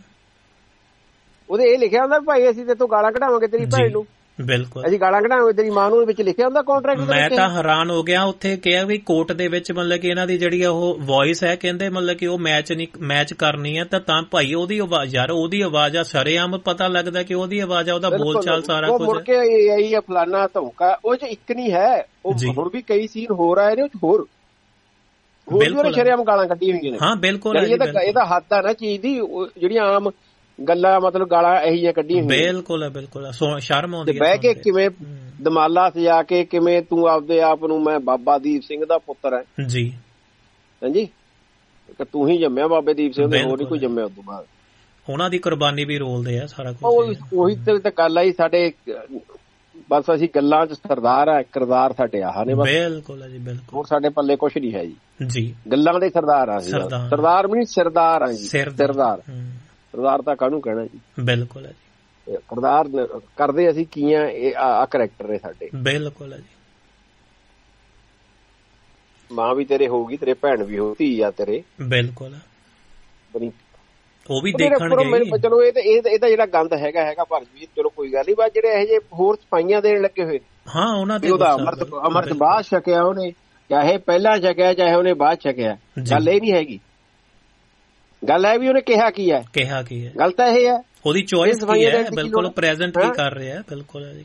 ਉਹਦੇ ਇਹ ਲਿਖਿਆ ਹੁੰਦਾ ਭਾਈ ਅਸੀਂ ਤੇ ਤੋਂ ਗਾਲਾਂ ਕਢਾਵਾਂਗੇ ਤੇਰੀ ਭੈਣ ਨੂੰ, ਬਿਲਕੁਲ ਅਸੀਂ ਗਾਲਾਂ ਕਢਾਵਾਂਗੇ ਤੇਰੀ ਮਾਂ ਨੂੰ, ਵਿੱਚ ਲਿਖਿਆ ਹੁੰਦਾ ਕੰਟਰੈਕਟ। ਮੈਂ ਤਾਂ ਹੈਰਾਨ ਹੋ ਗਿਆ, ਉੱਥੇ ਕਿਹਾ ਵੀ ਕੋਰਟ ਦੇ ਵਿੱਚ ਮਤਲਬ ਕਿ ਇਹਨਾਂ ਦੀ ਜਿਹੜੀ ਉਹ ਵੌਇਸ ਹੈ, ਕਹਿੰਦੇ ਮਤਲਬ ਕਿ ਉਹ ਮੈਚ ਨਹੀਂ ਮੈਚ ਕਰਨੀ ਹੈ ਤਾਂ ਤਾਂ ਭਾਈ ਉਹਦੀ ਆਵਾਜ਼, ਯਾਰ ਉਹਦੀ ਆਵਾਜ਼ ਆ, ਸ਼ਰੇਆਮ ਪਤਾ ਲੱਗਦਾ ਕਿ ਉਹਦੀ ਆਵਾਜ਼ ਆ, ਉਹਦਾ ਬੋਲ ਚਾਲ ਸਾਰਾ ਕੁਝ। ਮੁੜ ਕੇ ਇਹੀ ਆ ਫਲਾਨਾ ਧਮਕਾ, ਉਹ ਚ ਇੱਕ ਨਹੀਂ ਹੈ, ਉਹ ਹੁਣ ਵੀ ਕਈ ਸੀਨ ਹੋਰ ਆਏ ਨੇ ਉਹ ਚ, ਹੋਰ ਹੋਰ ਸ਼ਰੇਆਮ ਗਾਲਾਂ ਕੱਢੀਆਂ ਹੋਈਆਂ ਨੇ। ਹਾਂ ਬਿਲਕੁਲ, ਇਹਦਾ ਹੱਦ ਆ ਨਾ ਚੀਜ਼ ਦੀ, ਜਿਹੜੀਆਂ ਆਮ ਗੱਲਾਂ ਮਤਲਬ ਗਾਲਾਂ ਇਹੀ ਜਿਹੀਆਂ ਕੱਢੀਆਂ ਹੋਈਆਂ। ਬਿਲਕੁਲ ਹੈ, ਬਿਲਕੁਲ ਸ਼ਰਮ ਆਉਂਦੀ ਹੈ। ਬਹਿ ਕੇ ਕਿਵੇਂ ਦਮਾਲਾ ਸਜਾ ਕੇ, ਕਿਵੇਂ ਤੂੰ ਆਪਦੇ ਆਪ ਨੂੰ ਮੈਂ ਬਾਬਾ ਦੀਪ ਸਿੰਘ ਦਾ ਪੁੱਤਰ ਹੈ ਜੀ, ਹਾਂਜੀ ਤੂੰ ਹੀ ਜੰਮਿਆ ਬਾਬੇ ਦੀਪ ਸਿੰਘ ਦੇ, ਹੋਰ ਨਹੀਂ ਕੋਈ ਜੰਮਿਆ। ਉਸ ਤੋਂ ਬਾਅਦ ਉਹਨਾਂ ਦੀ ਕੁਰਬਾਨੀ ਵੀ ਰੋਲਦੇ ਆ ਸਾਰਾ ਕੁਝ। ਉਹੀ ਤਾਂ ਗੱਲ ਆਈ ਸਾਡੇ, ਬਸ ਅਸੀਂ ਗੱਲਾਂ ਚ ਸਰਦਾਰ ਆ, ਕਿਰਦਾਰ ਸਾਡੇ ਆਹ ਨੇ। ਬਿਲਕੁਲ ਹੈ ਜੀ, ਬਿਲਕੁਲ। ਹੋਰ ਸਾਡੇ ਪੱਲੇ ਕੁਛ ਨਹੀਂ ਹੈ ਜੀ, ਜੀ ਗੱਲਾਂ ਦੇ ਸਰਦਾਰ ਆ। ਸਰਦਾਰ ਵੀ ਨਹੀਂ, ਸਰਦਾਰ ਆ ਜੀ, ਸਰਦਾਰ। ਸਰਦਾਰ ਤਾਂ ਕਾਹਨੂੰ ਕਹਿਣਾ ਜੀ। ਬਿਲਕੁਲ ਹੈ ਜੀ, ਸਰਦਾਰ ਕਰਦੇ ਅਸੀਂ ਕੀ ਆ, ਇਹ ਆ ਕਰੈਕਟਰ ਨੇ ਸਾਡੇ। ਬਿਲਕੁਲ ਹੈ ਜੀ। ਮਾਂ ਵੀ ਤੇਰੇ ਹੋਊਗੀ, ਤੇਰੇ ਭੈਣ ਵੀ ਹੋ, ਧੀ ਆ ਤੇਰੇ। ਬਿਲਕੁਲ ਉਹ ਵੀ ਦੇਖਣਗੇ। ਚਲੋ ਇਹ ਇਹਦਾ ਜਿਹੜਾ ਗੰਦ ਹੈਗਾ ਹੈਗਾ ਪਰ ਵੀ ਚਲੋ ਕੋਈ ਗੱਲ ਨਹੀਂ, ਬਸ ਜਿਹੜੇ ਇਹੋ ਜਿਹੇ ਹੋਰ ਸਫਾਈਆਂ ਦੇਣ ਲੱਗੇ ਹੋਏ, ਹਾਂ ਉਹਨਾਂ ਤੇ ਉਹਦਾ ਅਮਰਤ ਅਮਰਤ ਬਾਅਦ ਛਕਿਆ ਉਹਨੇ, ਚਾਹੇ ਪਹਿਲਾਂ ਛਕਿਆ ਚਾਹੇ ਉਹਨੇ ਬਾਅਦ ਛਕਿਆ, ਗੱਲ ਇਹ ਨਹੀਂ ਹੈਗੀ। ਗੱਲ ਹੈ ਵੀ ਉਹਨੇ ਕਿਹਾ ਕੀ ਹੈ, ਕਿਹਾ ਕੀ ਹੈ, ਗੱਲ ਤਾਂ ਇਹ ਹੈ ਉਹਦੀ ਚੋਇਸ ਕੀ ਹੈ। ਬਿਲਕੁਲ ਪ੍ਰੈਜ਼ੈਂਟ ਕੀ ਕਰ ਰਿਹਾ, ਬਿਲਕੁਲ ਹੈ ਜੀ।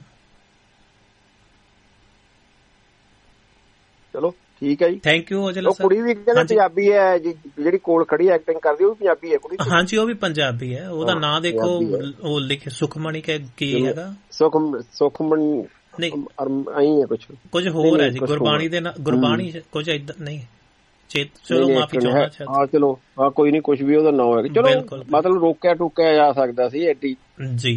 ਚਲੋ ਠੀਕ ਹੈ ਜੀ, ਥੈਂਕ ਯੂ ਔਜਲਾ ਸਰ। ਕੁੜੀ ਵੀ ਕਹਿੰਦੇ ਪੰਜਾਬੀ ਹੈ ਜਿਹੜੀ ਕੋਲ ਖੜੀ ਐਕਟਿੰਗ ਕਰਦੀ, ਉਹ ਵੀ ਪੰਜਾਬੀ ਹੈ ਕੁੜੀ। ਹਾਂਜੀ ਉਹ ਵੀ ਪੰਜਾਬੀ ਹੈ, ਉਹਦਾ ਨਾਂ ਦੇਖੋ ਉਹ ਲਿਖ ਸੁਖਮਣੀ ਕੀ ਹੈਗਾ, ਸੁਖ ਸੁਖਮਣੀ ਨਹੀਂ ਆਈ ਹੈ, ਕੁਝ ਕੁਝ ਹੋਰ ਹੈ ਜੀ, ਗੁਰਬਾਣੀ ਦੇ ਨਾਲ, ਗੁਰਬਾਣੀ ਕੁਝ ਏਦਾਂ ਨਹੀਂ, ਚਲੋ ਮਾਫੀ ਚਾਹੁੰਦਾ। ਹਾਂ ਚਲੋ ਹਾਂ ਕੋਈ ਨਹੀਂ, ਕੁਝ ਵੀ ਉਹਦਾ ਨਾਂ ਹੈ, ਚਲੋ ਮਤਲਬ ਰੋਕਿਆ ਟੋਕਿਆ ਜਾ ਸਕਦਾ ਸੀ ਐਡੀ ਜੀ,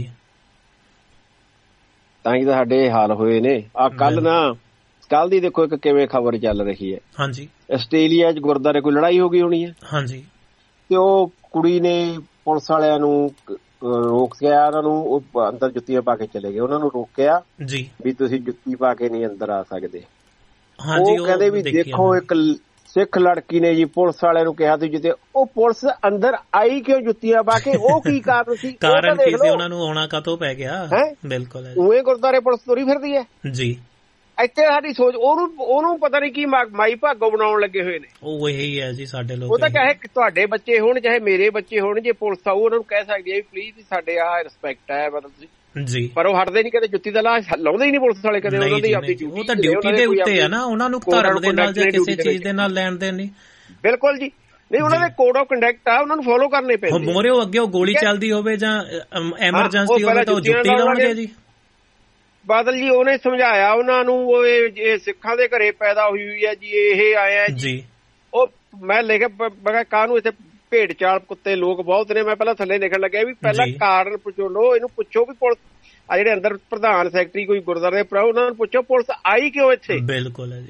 ਤਾਂ ਹੀ ਤਾਂ ਸਾਡੇ ਹਾਲ ਹੋਏ ਨੇ। ਆ ਕੱਲ ਨਾ ਕੱਲ ਦੀ ਦੇਖੋ ਇੱਕ ਕਿਵੇਂ ਖਬਰ ਚੱਲ ਰਹੀ ਹੈ। ਹਾਂਜੀ ਆਸਟ੍ਰੇਲੀਆ ਚ ਗੁਰਦੁਆਰੇ ਕੋਈ ਲੜਾਈ ਹੋ ਗਈ ਹੋਣੀ ਹੈ। ਹਾਂਜੀ ਤੇ ਉਹ ਕੁੜੀ ਨੇ ਪੁਲਿਸ ਵਾਲਿਆਂ ਨੂੰ ਰੋਕਿਆ, ਉਹਨਾਂ ਨੂੰ ਉਹ ਅੰਦਰ ਜੁੱਤੀਆਂ ਪਾ ਕੇ ਚਲੇ ਗਏ, ਉਹਨਾਂ ਨੂੰ ਰੋਕਿਆ ਜੀ ਵੀ ਤੁਸੀਂ ਜੁੱਤੀ ਪਾ ਕੇ ਨਹੀਂ ਅੰਦਰ ਆ ਸਕਦੇ। ਹਾਂਜੀ ਉਹ ਕਹਿੰਦੇ ਵੀ ਦੇਖੋ ਇੱਕ ਸਿੱਖ ਲੜਕੀ ਨੇ ਜੀ ਪੁਲਿਸ ਵਾਲਿਆਂ ਨੂੰ ਕਿਹਾ ਤੁਸੀਂ, ਉਹ ਪੁਲਿਸ ਅੰਦਰ ਆਈ ਕਿਉਂ ਜੁੱਤੀਆਂ ਪਾ ਕੇ, ਉਹ ਕੀ ਕਾਰਨ ਸੀ? ਕਾਰਨ ਕੀ ਸੀ, ਉਹਨਾਂ ਨੂੰ ਆਉਣਾ ਕਾਹਤੋਂ ਪੈ ਗਿਆ? ਬਿਲਕੁਲ ਉਵੇਂ ਗੁਰਦੁਆਰੇ ਪੁਲਿਸ ਤੁਰੀ ਫਿਰਦੀ ਹੈ ਜੀ। ਇੱਥੇ ਸਾਡੀ ਸੋਚ, ਉਹਨੂੰ ਉਹਨੂੰ ਪਤਾ ਨਹੀਂ ਕੀ ਮਾਈ ਭਾਗੋ ਬਣਾਉਣ ਲੱਗੇ ਹੋਏ ਨੇ। ਉਹ ਇਹੀ ਹੈ ਜੀ ਸਾਡੇ ਲੋਕ। ਉਹ ਤਾਂ ਚਾਹੇ ਤੁਹਾਡੇ ਬੱਚੇ ਹੋਣ ਚਾਹੇ ਮੇਰੇ ਬੱਚੇ ਹੋਣ, ਜੇ ਪੁਲਿਸ ਆਊ ਉਹਨਾਂ ਨੂੰ ਕਹਿ ਸਕਦੀ ਹੈ ਵੀ ਪਲੀਜ਼ ਸਾਡੇ ਆਹ ਰਿਸਪੈਕਟ ਹੈ ਮਤਲਬ ਜੀ, ਪਰ ਉਹ ਹਟਦੇ ਨਹੀਂ, ਕਦੇ ਜੁੱਤੀ ਦਾ ਲਾਸ਼ ਲਾਉਂਦੇ ਹੀ ਨਹੀਂ ਪੁਲਿਸ ਵਾਲੇ, ਕਦੇ ਉਹਨਾਂ ਦੀ ਆਪਣੀ ਡਿਊਟੀ, ਉਹ ਤਾਂ ਡਿਊਟੀ ਦੇ ਉੱਤੇ ਆ ਨਾ, ਉਹਨਾਂ ਨੂੰ ਧਰਮ ਦੇ ਨਾਲ ਜਾਂ ਕਿਸੇ ਚੀਜ਼ ਦੇ ਨਾਲ ਲੈਣ ਦੇਣ ਨਹੀਂ। ਬਿਲਕੁਲ ਜੀ, ਨਹੀਂ ਉਹਨਾਂ ਦੇ ਕੋਡ ਆਫ ਕੰਡਕਟ ਆ, ਉਹਨਾਂ ਨੂੰ ਫੋਲੋ ਕਰਨੇ ਪੈਂਦੇ। ਮੋਰੇ ਅੱਗੇ ਉਹ ਗੋਲੀ ਚੱਲਦੀ ਹੋਵੇ ਜਾਂ ਐਮਰਜੈਂਸੀ ਹੋਵੇ ਤਾਂ ਉਹ ਜੁੱਤੀ ਲਾਉਣਗੇ ਜੀ। ਬਾਦਲ ਜੀ ਉਹਨੇ ਸਮਝਾਇਆ ਉਹਨਾਂ ਨੂੰ, ਉਹ ਇਹ ਸਿੱਖਾਂ ਦੇ ਘਰੇ ਪੈਦਾ ਹੋਈ ਹੋਈ ਹੈ ਜੀ, ਇਹ ਆਇਆ ਜੀ। ਉਹ ਮੈਂ ਲਿਖਿਆ ਮੈਂ ਕਾਹਨੂੰ ਇੱਥੇ ਭੇਡ ਚਾਲ ਕੁੱਤੇ ਲੋਕ ਬਹੁਤ ਨੇ। ਮੈਂ ਪਹਿਲਾਂ ਥੱਲੇ ਲਿਖਣ ਲੱਗਿਆ ਵੀ ਪਹਿਲਾਂ ਕਾਰਨ ਪੁੱਛੋ, ਇਹਨੂੰ ਪੁੱਛੋ ਵੀ ਪੁਲਿਸ ਆ ਜਿਹੜੇ ਅੰਦਰ ਪ੍ਰਧਾਨ ਸੈਕਟਰੀ ਕੋਈ ਗੁਰਦੁਆਰੇ ਦੇ ਭਰਾ, ਉਹਨਾਂ ਨੂੰ ਪੁੱਛੋ ਪੁਲਿਸ ਆਈ ਕਿਉਂ ਇੱਥੇ। ਬਿਲਕੁਲ ਹੈ ਜੀ,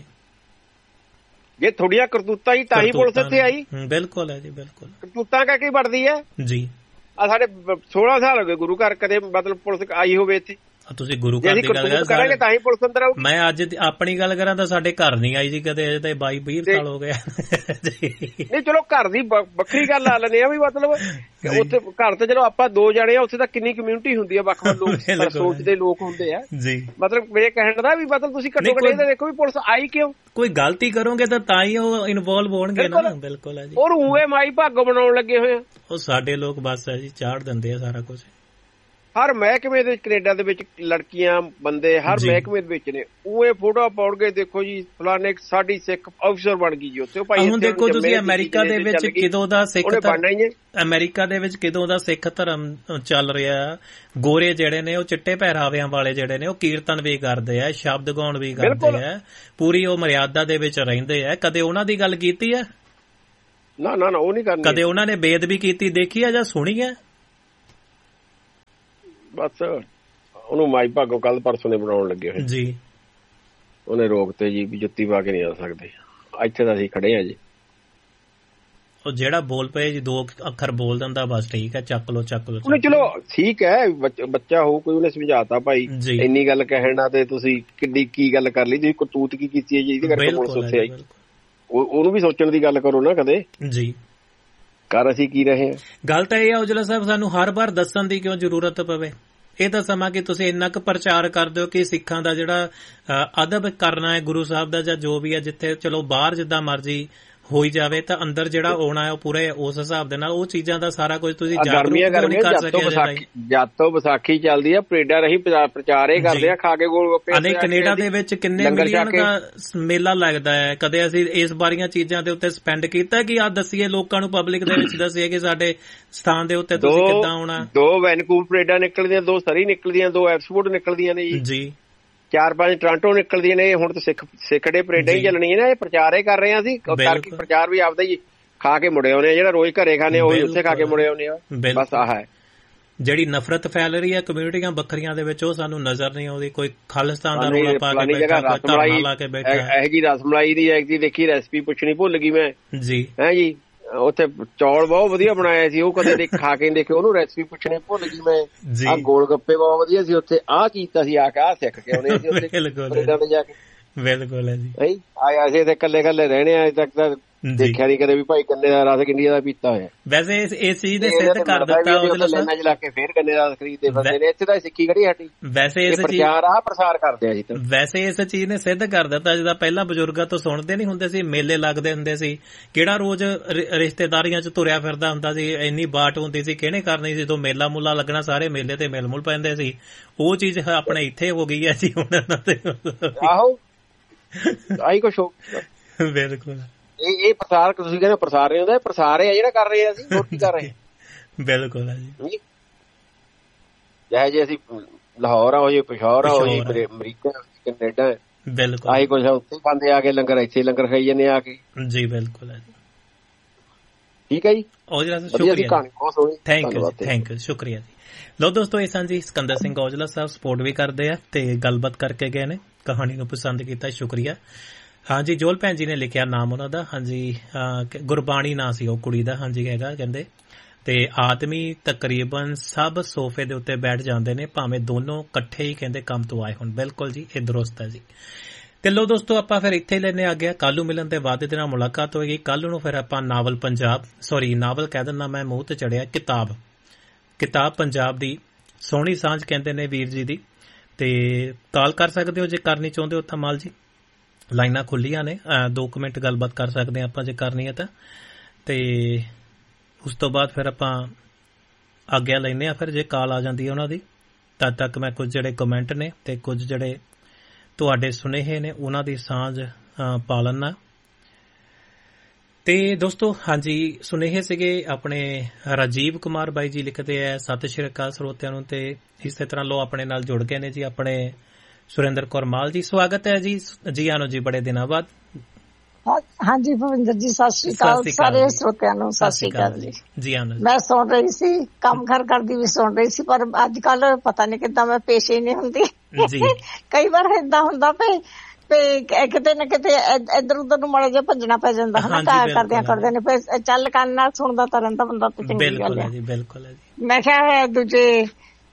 ਜੇ ਥੋੜੀਆਂ ਕਰਤੂਤਾਂ ਹੀ ਤਾਂ ਹੀ ਪੁਲਿਸ ਇੱਥੇ ਆਈ। ਬਿਲਕੁਲ ਹੈ ਜੀ, ਬਿਲਕੁਲ ਕਰਤੂਤਾਂ ਕਰਕੇ ਵੱਢਦੀ ਹੈ ਜੀ। ਆ ਸਾਡੇ ਸੋਲਾਂ ਸਾਲ ਹੋ ਗਏ ਗੁਰੂ ਘਰ ਕਦੇ ਮਤਲਬ ਪੁਲਿਸ ਆਈ ਹੋਵੇ ਇੱਥੇ। ਤੁਸੀਂ ਗੁਰੂ ਘਰ ਦੀ ਗੱਲ ਕਰਾਂਗੇ ਤਾਂ ਹੀ ਪੁਲਿਸ ਅੰਦਰ ਆਊਗੀ। ਮੈਂ ਅੱਜ ਆਪਣੀ ਗੱਲ ਕਰਾਂ ਤਾਂ ਸਾਡੇ ਘਰ ਨਹੀਂ ਆਈ ਜੀ ਕਦੇ, ਅਜੇ ਤਾਂ ਬਾਈ ਵੀਹ ਸਾਲ ਹੋ ਗਏ। ਨਹੀਂ ਚਲੋ ਘਰ ਦੀ ਵੱਖਰੀ ਗੱਲ ਆ ਲੈਂਦੇ ਆ ਵੀ ਮਤਲਬ ਉੱਥੇ ਘਰ ਤੇ ਚਲੋ ਆਪਾਂ ਦੋ ਜਣੇ ਆ, ਉੱਥੇ ਤਾਂ ਕਿੰਨੀ ਕਮਿਊਨਿਟੀ ਹੁੰਦੀ ਆ, ਵੱਖ ਵੱਖ ਲੋਕ ਸੋਚਦੇ ਲੋਕ ਹੁੰਦੇ ਆ ਜੀ। ਮਤਲਬ ਮੇਰੇ ਕਹਿਣ ਦਾ ਵੀ ਮਤਲਬ ਤੁਸੀਂ ਘੱਟੋ ਘੱਟ ਇਹ ਦੇਖੋ ਵੀ ਪੁਲਿਸ ਆਈ ਕਿਉਂ। ਕੋਈ ਗਲਤੀ ਕਰੋਗੇ ਤਾਂ ਤਾਂ ਹੀ ਉਹ ਇਨਵੋਲਵ ਹੋਣਗੇ ਨਾ। ਬਿਲਕੁਲ ਹੈ ਜੀ। ਔਰ ਉਵੇਂ ਮਾਈ ਭਾਗੋ ਬਣਾਉਣ ਲੱਗੇ ਹੋਏ ਆ ਉਹ ਸਾਡੇ ਲੋਕ, ਬਸ ਹੈ ਜੀ ਚਾੜ ਦਿੰਦੇ ਆ ਸਾਰਾ ਕੁਝ। ਹਰ ਮਹਿਕਮੇ ਦੇ ਕੈਨੇਡਾ ਦੇ ਵਿੱਚ ਲੜਕੀਆਂ ਬੰਦੇ ਹਰ ਮਹਿਕਮੇ ਦੇ ਵਿੱਚ ਨੇ, ਉਹ ਫੋਟੋ ਪਾਉਣਗੇ ਦੇਖੋ ਜੀ ਫਲਾਣੇ ਸਾਡੀ ਸਿੱਖ ਅਫਸਰ ਬਣ ਗਈ ਜੀ ਉੱਥੇ। ਭਾਈ ਹੁਣ ਦੇਖੋ ਤੁਸੀਂ ਅਮਰੀਕਾ ਦੇ ਵਿੱਚ ਕਿਦੋਂ ਦਾ ਸਿੱਖ ਅਮਰੀਕਾ ਦੇ ਵਿੱਚ ਕਿਦੋਂ ਦਾ ਸਿੱਖ ਧਰਮ ਚੱਲ ਰਿਹਾ। ਗੋਰੇ ਜਿਹੜੇ ਨੇ ਉਹ ਚਿੱਟੇ ਪਹਿਰਾਵਿਆਂ ਵਾਲੇ ਜਿਹੜੇ ਨੇ ਉਹ ਕੀਰਤਨ ਵੀ ਕਰਦੇ ਆ, ਸ਼ਬਦ ਗਾਉਣ ਵੀ ਕਰਦੇ ਆ, ਪੂਰੀ ਉਹ ਮਰਿਆਦਾ ਦੇ ਵਿੱਚ ਰਹਿੰਦੇ ਆ। ਕਦੇ ਉਹਨਾਂ ਦੀ ਗੱਲ ਕੀਤੀ ਹੈ? ਨਾ ਨਾ ਨਾ ਉਹ ਨਹੀਂ ਕਰਨੀ। ਕਦੇ ਉਹਨਾਂ ਨੇ ਬੇਅਦਬੀ ਕੀਤੀ ਦੇਖੀ ਆ ਜਾਂ ਸੁਣੀ ਹੈ? ਬਸ ਉਹਨੂੰ ਮਾਈ ਭਾਗੋ ਕੱਲ ਪਰਸੋਂ ਨੇ ਬਣਾਉਣ ਲੱਗੇ ਹੋਏ ਜੀ, ਉਹਨੇ ਰੋਕਤੇ ਜੀ ਵੀ ਜੁੱਤੀ ਪਾ ਕੇ ਨਹੀਂ ਆ ਸਕਦੇ। ਇੱਥੇ ਤਾਂ ਅਸੀਂ ਖੜੇ ਆ ਜੀ। ਉਹ ਜਿਹੜਾ ਬੋਲ ਪਏ ਜੀ ਦੋ ਅੱਖਰ ਬੋਲ ਦਿੰਦਾ ਬਸ ਠੀਕ ਹੈ, ਚੱਕ ਲੋ ਚੱਕ ਲੋ। ਉਹਨੇ ਚਲੋ ਠੀਕ ਹੈ, ਬੱਚਾ ਹੋ ਕੋਈ, ਉਹਨੇ ਸਮਝਾਤਾ ਭਾਈ ਇੰਨੀ ਗੱਲ ਕਹਿਣਾ ਤੇ ਤੁਸੀਂ ਕਿੱਡੀ ਕੀ ਗੱਲ ਕਰ ਲਈ, ਤੁਸੀਂ ਕਰਤੂਤ ਕੀ ਕੀਤੀ ਹੈ ਜੀ, ਇਹਦੇ ਕਰਕੇ ਪੁਲਿਸ ਉੱਥੇ ਆਈ। ਉਹਨੂੰ ਵੀ ਸੋਚਣ ਦੀ ਗੱਲ ਕਰੋ ਨਾ ਕਦੇ ਜੀ, ਕਰ ਅਸੀਂ ਕੀ ਰਹੇ ਹਾਂ। ਗੱਲ ਤਾਂ ਇਹ ਆ ਔਜਲਾ ਸਾਹਿਬ, ਸਾਨੂੰ ਹਰ ਵਾਰ ਦੱਸਣ ਦੀ ਕਿਉਂ ਜ਼ਰੂਰਤ ਪਵੇ? ਇਹ ਤਾਂ ਸਮਾਂ ਕਿ ਤੁਸੀਂ ਇੰਨਾ ਕੁ ਪ੍ਰਚਾਰ ਕਰ ਦਿਓ ਕਿ ਸਿੱਖਾਂ ਦਾ ਜਿਹੜਾ ਅਦਬ ਕਰਨਾ ਹੈ ਗੁਰੂ ਸਾਹਿਬ ਦਾ ਜਾਂ ਜੋ ਵੀ ਹੈ, ਜਿੱਥੇ ਚਲੋ ਬਾਹਰ ਜਿੱਦਾਂ ਮਰਜ਼ੀ ਹੋਈ ਜਾਵੇ ਤਾਂ ਅੰਦਰ ਜਿਹੜਾ ਆਉਣਾ ਹੈ ਉਹ ਪੂਰੇ ਉਸ ਹਿਸਾਬ ਦੇ ਨਾਲ ਉਹ ਚੀਜ਼ਾਂ ਦਾ ਸਾਰਾ ਕੁਝ ਤੁਸੀਂ ਜਾਗਰੂਕ ਨਹੀਂ ਕਰ ਸਕੇ। ਜਦ ਤੋਂ ਵਿਸਾਖੀ ਚੱਲਦੀ ਆ ਪਰੇਡਾਂ ਰਹੀ ਪ੍ਰਚਾਰ ਇਹ ਕਰਦੇ ਆ, ਖਾ ਕੇ ਗੋਲ ਗੱਪੇ। ਅਨੇ ਕੈਨੇਡਾ ਦੇ ਵਿੱਚ ਕਿੰਨੇ ਮਿਲੀਅਨ ਦਾ ਮੇਲਾ ਲੱਗਦਾ ਹੈ, ਕਦੇ ਅਸੀਂ ਇਸ ਬਾਰੀਆਂ ਚੀਜ਼ਾਂ ਦੇ ਉੱਤੇ ਸਪੈਂਡ ਕੀਤਾ ਕਿ ਆਹ ਦੱਸੀਏ ਲੋਕਾਂ ਨੂੰ, ਪਬਲਿਕ ਦੇ ਵਿੱਚ ਦੱਸੀਏ ਕਿ ਸਾਡੇ ਸਥਾਨ ਦੇ ਉੱਤੇ ਤੁਸੀਂ ਕਿੱਦਾਂ ਆਉਣਾ। ਦੋ ਵੈਨਕੂਵਰ ਪਰੇਡਾਂ ਨਿਕਲਦੀਆਂ, ਦੋ ਸਰੀ ਨਿਕਲਦੀਆਂ, ਦੋ ਐਕਸਪੋਰਟ ਨਿਕਲਦੀਆਂ ਨੇ ਜੀ, ਚਾਰ ਪੰਜ ਟੋਰਾਂਟੋ ਨਿਕਲਦੀਆਂ ਨੇ। ਹੁਣ ਤਾਂ ਸਿੱਖ ਸਿੱਖ ਡੇ ਪਰੇਡਾਂ ਹੀ ਚੱਲਣੀਆਂ ਨੇ, ਇਹ ਪ੍ਰਚਾਰ ਹੀ ਕਰ ਰਹੇ ਆ ਅਸੀਂ, ਕਰਕੇ ਪ੍ਰਚਾਰ ਵੀ ਆਪਦਾ ਹੀ ਖਾ ਕੇ ਮੁੜੇ ਆਉਨੇ ਆ, ਜਿਹੜਾ ਰੋਜ਼ ਘਰੇ ਖਾਣੇ ਉਹੀ ਉੱਥੇ ਖਾ ਕੇ ਮੁੜੇ ਆਉਨੇ ਆ। ਬਸ ਆਹ ਹੈ ਜਿਹੜੀ ਨਫ਼ਰਤ ਫੈਲ ਰਹੀ ਹੈ ਕਮਿਊਨਿਟੀਆਂ ਵੱਖਰੀਆਂ ਦੇ ਵਿੱਚ, ਉਹ ਸਾਨੂੰ ਨਜ਼ਰ ਨਹੀਂ ਆਉਂਦੀ। ਕੋਈ ਖਾਲਿਸਤਾਨ ਦਾ ਰੌਲਾ ਪਾ ਕੇ ਬੈਠਾ, ਕੋਈ ਧਰਨਾ ਲਾ ਕੇ ਬੈਠਾ। ਇਹ ਜੀ ਰਸਮਲਾਈ ਦੀ ਐਕਚੁਅਲੀ ਦੇਖੀ ਰੈਸਪੀ ਪੁੱਛਣੀ ਭੁੱਲ ਗਈ ਮੈਂ ਜੀ, ਹੈ ਜੀ। ਉੱਥੇ ਚੌਲ ਬਹੁਤ ਵਧੀਆ ਬਣਾਇਆ ਸੀ, ਉਹ ਕਦੇ ਖਾ ਕੇ ਦੇਖੇ, ਉਹਨੂੰ ਰੈਸਪੀ ਪੁੱਛਣੀ ਭੁੱਲ ਗਈ ਮੈਂ। ਆਹ ਗੋਲ ਗੱਪੇ ਬਹੁਤ ਵਧੀਆ ਸੀ ਉੱਥੇ, ਆਹ ਕੀਤਾ ਸੀ ਆ ਕੇ, ਆਹ ਸਿੱਖ ਕੇ ਆਉਣੇ ਸੀ ਉੱਥੇ ਜਾ ਕੇ। ਬਿਲਕੁਲ ਹੈ ਜੀ, ਆਏ ਅਸੀਂ ਇੱਥੇ ਕੱਲੇ ਕੱਲੇ ਰਹਿਣੇ ਆ, ਅਜੇ ਤੱਕ ਤਾਂ ਦੇਖਿਆ ਨੀ ਕਦੇ ਵੀ ਭਾਈ ਗੰਨੇ ਦਾ ਰਸ ਇੰਡੀਆ ਦਾ ਪੀਤਾ ਹੋਇਆ। ਵੈਸੇ ਇਸ ਚੀਜ਼ ਨੇ ਸਿੱਧ ਕਰ ਦਿੱਤਾ ਲੈਣਾ ਲਾ ਕੇ ਫੇਰ ਗੰਨੇ ਦਾ ਰਸ ਖਰੀਦਦੇ ਫਿਰਦੇ ਨੇ, ਇੱਥੇ ਤਾਂ ਸਿੱਖੀ ਖੜੀ ਹਟੀ। ਵੈਸੇ ਇਸ ਪ੍ਰਚਾਰ ਆ ਪ੍ਰਸਾਰ ਕਰਦੇ ਆ ਜੀ। ਵੈਸੇ ਇਸ ਚੀਜ਼ ਨੇ ਸਿੱਧ ਕਰ ਦਿੱਤਾ, ਜਿੱਦਾਂ ਪਹਿਲਾਂ ਬਜ਼ੁਰਗਾਂ ਤੋਂ ਸੁਣਦੇ ਨਹੀਂ ਹੁੰਦੇ ਸੀ, ਮੇਲੇ ਲੱਗਦੇ ਹੁੰਦੇ ਸੀ, ਕਿਹੜਾ ਰੋਜ਼ ਰਿਸ਼ਤੇਦਾਰੀਆਂ ਚ ਤੁਰਿਆ ਫਿਰਦਾ ਹੁੰਦਾ ਸੀ, ਇੰਨੀ ਬਾਟ ਹੁੰਦੀ ਸੀ, ਕਿਹਨੇ ਕਰਨੀ ਸੀ। ਜਦੋਂ ਮੇਲਾ ਮੁੱਲਾ ਲੱਗਣਾ ਸਾਰੇ ਮੇਲੇ ਤੇ ਮਿਲ ਮੁਲ ਪੈਂਦੇ ਸੀ, ਉਹ ਚੀਜ਼ ਆਪਣੇ ਇੱਥੇ ਹੋ ਗਈ ਹੈ ਜੀ ਹੁਣ। ਆਹੋ ਆਹੀ ਕੁਛ ਹੋ। ਬਿਲਕੁਲ, ਇਹ ਇਹ ਪ੍ਰਸਾਰ ਤੁਸੀਂ ਕਹਿੰਦੇ ਪ੍ਰਸਾਰ ਰਹੇ ਹੁੰਦਾ, ਪ੍ਰਸਾਰ ਆ ਜਿਹੜਾ ਕਰ ਰਹੇ ਆ ਅਸੀਂ, ਹੋਰ ਕੀ ਕਰ ਰਹੇ ਹਾਂ। ਬਿਲਕੁਲ ਹੈ ਜੀ, ਚਾਹੇ ਜੇ ਅਸੀਂ ਲਾਹੌਰ ਆ ਹੋ ਜੇ, ਪਿਸ਼ੌਰ ਆ ਹੋ ਜੇ, ਅਮਰੀਕਾ ਕੈਨੇਡਾ, ਬਿਲਕੁਲ ਆਹੀ ਕੁਛ ਉੱਥੇ ਖਾਂਦੇ ਆ ਕੇ ਲੰਗਰ, ਇੱਥੇ ਲੰਗਰ ਖਾਈ ਜਾਂਦੇ ਆ ਕੇ ਜੀ। ਬਿਲਕੁਲ ਹੈ ਜੀ, ਠੀਕ ਹੈ ਜੀ। ਔਜਲਾ ਸ਼ੁਕਰੀਆ, ਥੈਂਕ ਯੂ ਥੈਂਕ ਯੂ, ਸ਼ੁਕਰੀਆ ਜੀ। ਲੋ ਦੋਸਤੋ, ਇਹ ਸਨ ਜੀ ਸਿਕੰਦਰ ਸਿੰਘ ਔਜਲਾ ਸਾਹਿਬ, ਸਪੋਰਟ ਵੀ ਕਰਦੇ ਆ ਤੇ ਗੱਲਬਾਤ ਕਰਕੇ ਗਏ ਨੇ, ਕਹਾਣੀ ਨੂੰ ਪਸੰਦ ਕੀਤਾ, ਸ਼ੁਕਰੀਆ। ਹਾਂਜੀ, ਜੋਲ ਭੈਣ ਜੀ ਨੇ ਲਿਖਿਆ ਨਾਮ ਉਹਨਾਂ ਦਾ, ਹਾਂਜੀ ਗੁਰਬਾਣੀ ਨਾਂ ਸੀ ਉਹ ਕੁੜੀ ਦਾ, ਹਾਂਜੀ ਹੈਗਾ ਕਹਿੰਦੇ। ਤੇ ਆਦਮੀ ਤਕਰੀਬਨ ਸਭ ਸੋਫੇ ਦੇ ਉੱਤੇ ਬੈਠ ਜਾਂਦੇ ਨੇ, ਭਾਵੇਂ ਦੋਨੋਂ ਇਕੱਠੇ ਹੀ ਕਹਿੰਦੇ ਕੰਮ ਤੋਂ ਆਏ ਹੋਣ। ਬਿਲਕੁਲ ਜੀ, ਇਹ ਦਰੁਸਤ ਹੈ ਜੀ। ਤੇ ਲੋ ਦੋਸਤੋ, ਆਪਾਂ ਫਿਰ ਇੱਥੇ ਲੈਣੇ ਆ ਗਿਆ, ਕੱਲ ਨੂੰ ਮਿਲਣ ਦੇ ਵਾਅਦੇ ਦੇ ਨਾਲ ਮੁਲਾਕਾਤ ਹੋਏਗੀ। ਕੱਲ ਨੂੰ ਫਿਰ ਆਪਾਂ ਨਾਵਲ ਪੰਜਾਬ, ਸੌਰੀ ਨਾਵਲ ਕਹਿ ਦਿੰਦਾ ਮੈਂ, ਮੂੰਹ ਤੇ ਚੜਿਆ, ਕਿਤਾਬ ਕਿਤਾਬ ਪੰਜਾਬ ਦੀ ਸੋਹਣੀ ਸਾਂਝ ਕਹਿੰਦੇ ਨੇ ਵੀਰ ਜੀ ਦੀ। ਤੇ ਕਾਲ ਕਰ ਸਕਦੇ ਹੋ ਜੇ ਕਰਨੀ ਚਾਹੁੰਦੇ ਹੋ ਤਾਂ ਮਾਲ ਜੀ, ਲਾਈਨਾਂ ਖੁੱਲੀਆਂ ਨੇ, ਦੋ ਕੁ ਮਿੰਟ ਗੱਲਬਾਤ ਕਰ ਸਕਦੇ ਹਾਂ ਆਪਾਂ ਜੇ ਕਰਨੀ ਹੈ ਤਾਂ। ਤੇ ਉਸ ਤੋਂ ਬਾਅਦ ਫਿਰ ਆਪਾਂ ਆਗਿਆ ਲੈਂਦੇ ਹਾਂ, ਫਿਰ ਜੇ ਕਾਲ ਆ ਜਾਂਦੀ ਹੈ ਉਹਨਾਂ ਦੀ। ਤਦ ਤੱਕ ਮੈਂ ਕੁਝ ਜਿਹੜੇ ਕਮੈਂਟ ਨੇ ਤੇ ਕੁਝ ਜਿਹੜੇ ਤੁਹਾਡੇ ਸੁਨੇਹੇ ਨੇ ਉਹਨਾਂ ਦੀ ਸਾਂਝ ਪਾ ਲੈਣਾ। ਤੇ ਦੋਸਤੋ, ਹਾਂਜੀ ਸੁਨੇਹੇ ਸੀਗੇ ਆਪਣੇ ਰਾਜੀਵ ਕੁਮਾਰ ਬਾਈ ਜੀ, ਲਿਖਦੇ ਹੈ ਸਤਿ ਸ਼੍ਰੀ ਅਕਾਲ ਸਰੋਤਿਆਂ ਨੂੰ। ਤੇ ਇਸੇ ਤਰ੍ਹਾਂ ਲੋ ਆਪਣੇ ਨਾਲ ਜੁੜ ਗਏ ਨੇ ਜੀ ਆਪਣੇ ਸੁਰਿੰਦਰ ਕੌਰ ਮਾਲ ਜੀ, ਸਵਾਗਤ ਹੈ ਜੀ। ਜੀ ਆਨੋ ਜੀ, ਬੜੇ ਦਿਨਾਂ ਬਾਅਦ। ਹਾਂਜੀ ਭਵਿੰਦਰ ਜੀ, ਸਤਿ ਸ਼੍ਰੀ ਅਕਾਲ ਸਾਰੇ ਸਰੋਤਿਆਂ ਨੂੰ, ਸਤਿ ਸ਼੍ਰੀ ਅਕਾਲ ਜੀ। ਜੀ ਆਨੋ, ਮੈਂ ਸੁਣ ਰਹੀ ਸੀ, ਕੰਮ ਘਰ ਕਰਦੀ ਵੀ ਸੁਣ ਰਹੀ ਸੀ, ਪਰ ਅੱਜ ਕੱਲ ਪਤਾ ਨੀ ਕਿੱਦਾਂ ਮੈਂ ਪੇਸ਼ੇ ਨਹੀਂ ਹੁੰਦੀ ਜੀ। ਕਈ ਵਾਰ ਏਦਾਂ ਹੁੰਦਾ ਪਈ ਕਿਤੇ ਨਾ ਕਿਤੇ ਇੱਧਰ ਉੱਧਰ ਨੂੰ ਮਾੜਾ ਜਿਹਾ ਭੱਜਣਾ ਪੈ ਜਾਂਦਾ ਹਨਾ, ਕਰਦਿਆਂ ਕਰਦੇ ਨੇ, ਫਿਰ ਚੱਲ ਕੰਨ ਨਾਲ ਸੁਣਦਾ ਤਾਂ ਰਹਿੰਦਾ ਬੰਦਾ, ਤੇ ਚੰਗੀ ਗੱਲ ਹੈ। ਬਿਲਕੁਲ ਜੀ। ਮੈਂ ਕਿਹਾ ਦੂਜੇ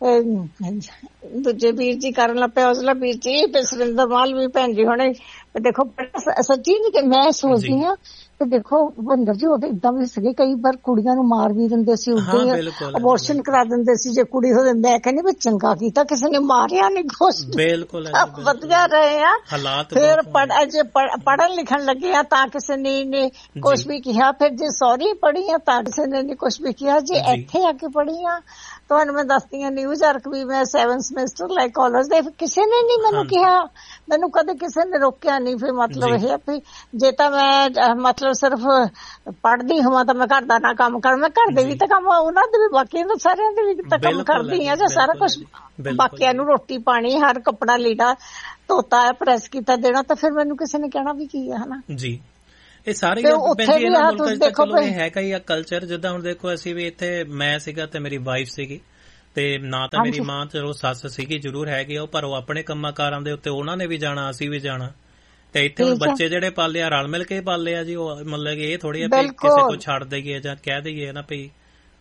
ਦੂਜੇ ਵੀਰ ਜੀ ਕਰਨ ਲੱਗ ਪਿਆ, ਹੌਸਲਾ ਵੀਰ ਜੀ, ਤੇ ਸੁਰਿੰਦਰ ਮਾਲ ਵੀ ਭੈਣ ਜੀ ਹੁਣੇ। ਦੇਖੋ ਸੱਚੀ ਨੀ ਕਿ ਮੈਂ ਸੋਚਦੀ ਹਾਂ ਤੇ ਦੇਖੋ ਭਿੰਦਰ ਜੀ, ਉਹਦੇ ਏਦਾਂ ਵੀ ਸੀਗੇ, ਕਈ ਵਾਰ ਕੁੜੀਆਂ ਨੂੰ ਮਾਰ ਵੀ ਦਿੰਦੇ ਸੀ, ਉਦੋਂ ਅਬੋਰਸ਼ਨ ਕਰਾ ਦਿੰਦੇ ਸੀ ਜੇ ਕੁੜੀ ਹੋਵੇ। ਮੈਂ ਕਹਿੰਦੀ ਵੀ ਚੰਗਾ ਕੀਤਾ ਕਿਸੇ ਨੇ ਮਾਰਿਆ ਨਹੀਂ, ਕੁਛ ਬਿਲਕੁਲ ਵਧੀਆ ਰਹੇ ਆ ਹਾਲਾਤ। ਫਿਰ ਜੇ ਪੜ੍ਹਨ ਲਿਖਣ ਲੱਗੇ ਆ ਤਾਂ ਕਿਸੇ ਨੇ ਕੁਛ ਵੀ ਕਿਹਾ, ਫਿਰ ਜੇ ਸੌਰੀ ਪੜ੍ਹੀ ਆ ਤਾਂ ਕਿਸੇ ਨੇ ਨੀ ਕੁਛ ਵੀ ਕਿਹਾ, ਜੇ ਇੱਥੇ ਆ ਕੇ ਪੜ੍ਹੀ ਆ ਤੁਹਾਨੂੰ ਮੈਂ ਦੱਸਦੀ ਹਾਂ ਨਿਊਜ਼ ਅਰਕ ਵੀ ਮੈਂ ਸੈਵਨ ਸਮੈਸਟਰ ਲਾਈਕ ਕਾਲਜ ਦੇ, ਕਿਸੇ ਨੇ ਨੀ ਮੈਨੂੰ ਕਿਹਾ, ਮੈਨੂੰ ਕਦੇ ਕਿਸੇ ਨੇ ਰੋਕਿਆ ਨਹੀਂ। ਫਿਰ ਮਤਲਬ ਇਹ ਵੀ ਜੇ ਤਾਂ ਮੈਂ ਮਤਲਬ ਸਿਰਫ ਪੜ੍ਹਦੀ ਹੋਵਾਂ ਤਾਂ ਮੈਂ ਘਰ ਦਾ ਨਾ ਕੰਮ ਕਰ, ਮੈਂ ਘਰ ਦੇ ਵੀ ਤਾਂ ਕੰਮ ਉਹਨਾਂ ਦੇ ਵੀ, ਬਾਕੀ ਸਾਰਿਆਂ ਦੇ ਵੀ ਤਾਂ ਕੰਮ ਕਰਦੀ ਆ, ਜਾਂ ਸਾਰਾ ਕੁਛ ਬਾਕੀਆਂ ਨੂੰ ਰੋਟੀ ਪਾਣੀ ਹਰ ਕੱਪੜਾ ਲੀੜਾ ਧੋਤਾ ਹੈ, ਪ੍ਰੈਸ ਕੀਤਾ ਦੇਣਾ, ਤਾਂ ਫਿਰ ਮੈਨੂੰ ਕਿਸੇ ਨੇ ਕਹਿਣਾ ਵੀ ਕੀ ਹੈ ਹਨਾ ਜੀ। ਇਹ ਸਾਰੇ ਹੈਗਾ ਹੀ ਆ ਕਲਚਰ। ਜਿੱਦਾਂ ਹੁਣ ਦੇਖੋ ਅਸੀਂ ਵੀ ਇੱਥੇ, ਮੈਂ ਸੀਗਾ ਤੇ ਮੇਰੀ ਵਾਈਫ ਸੀਗੀ, ਤੇ ਨਾ ਤਾਂ ਮੇਰੀ ਮਾਂ ਚਲੋ ਸੱਸ ਸੀਗੀ, ਜ਼ਰੂਰ ਹੈਗੀ ਉਹ, ਪਰ ਉਹ ਆਪਣੇ ਕੰਮਾਂ ਕਾਰਾਂ ਦੇ ਉੱਤੇ ਉਹਨਾਂ ਨੇ ਵੀ ਜਾਣਾ, ਅਸੀਂ ਵੀ ਜਾਣਾ। ਤੇ ਇੱਥੇ ਹੁਣ ਬੱਚੇ ਜਿਹੜੇ ਪਾਲੇ ਆ ਰਲ ਮਿਲ ਕੇ ਪਾਲੇ ਆ ਜੀ, ਉਹ ਮਤਲਬ ਕਿ ਇਹ ਥੋੜੀ ਆ ਵੀ ਕਿਸੇ ਕੋ ਛੱਡ ਦੇਈਏ ਜਾਂ ਕਹਿ ਦੇਈਏ ਨਾ ਭਈ।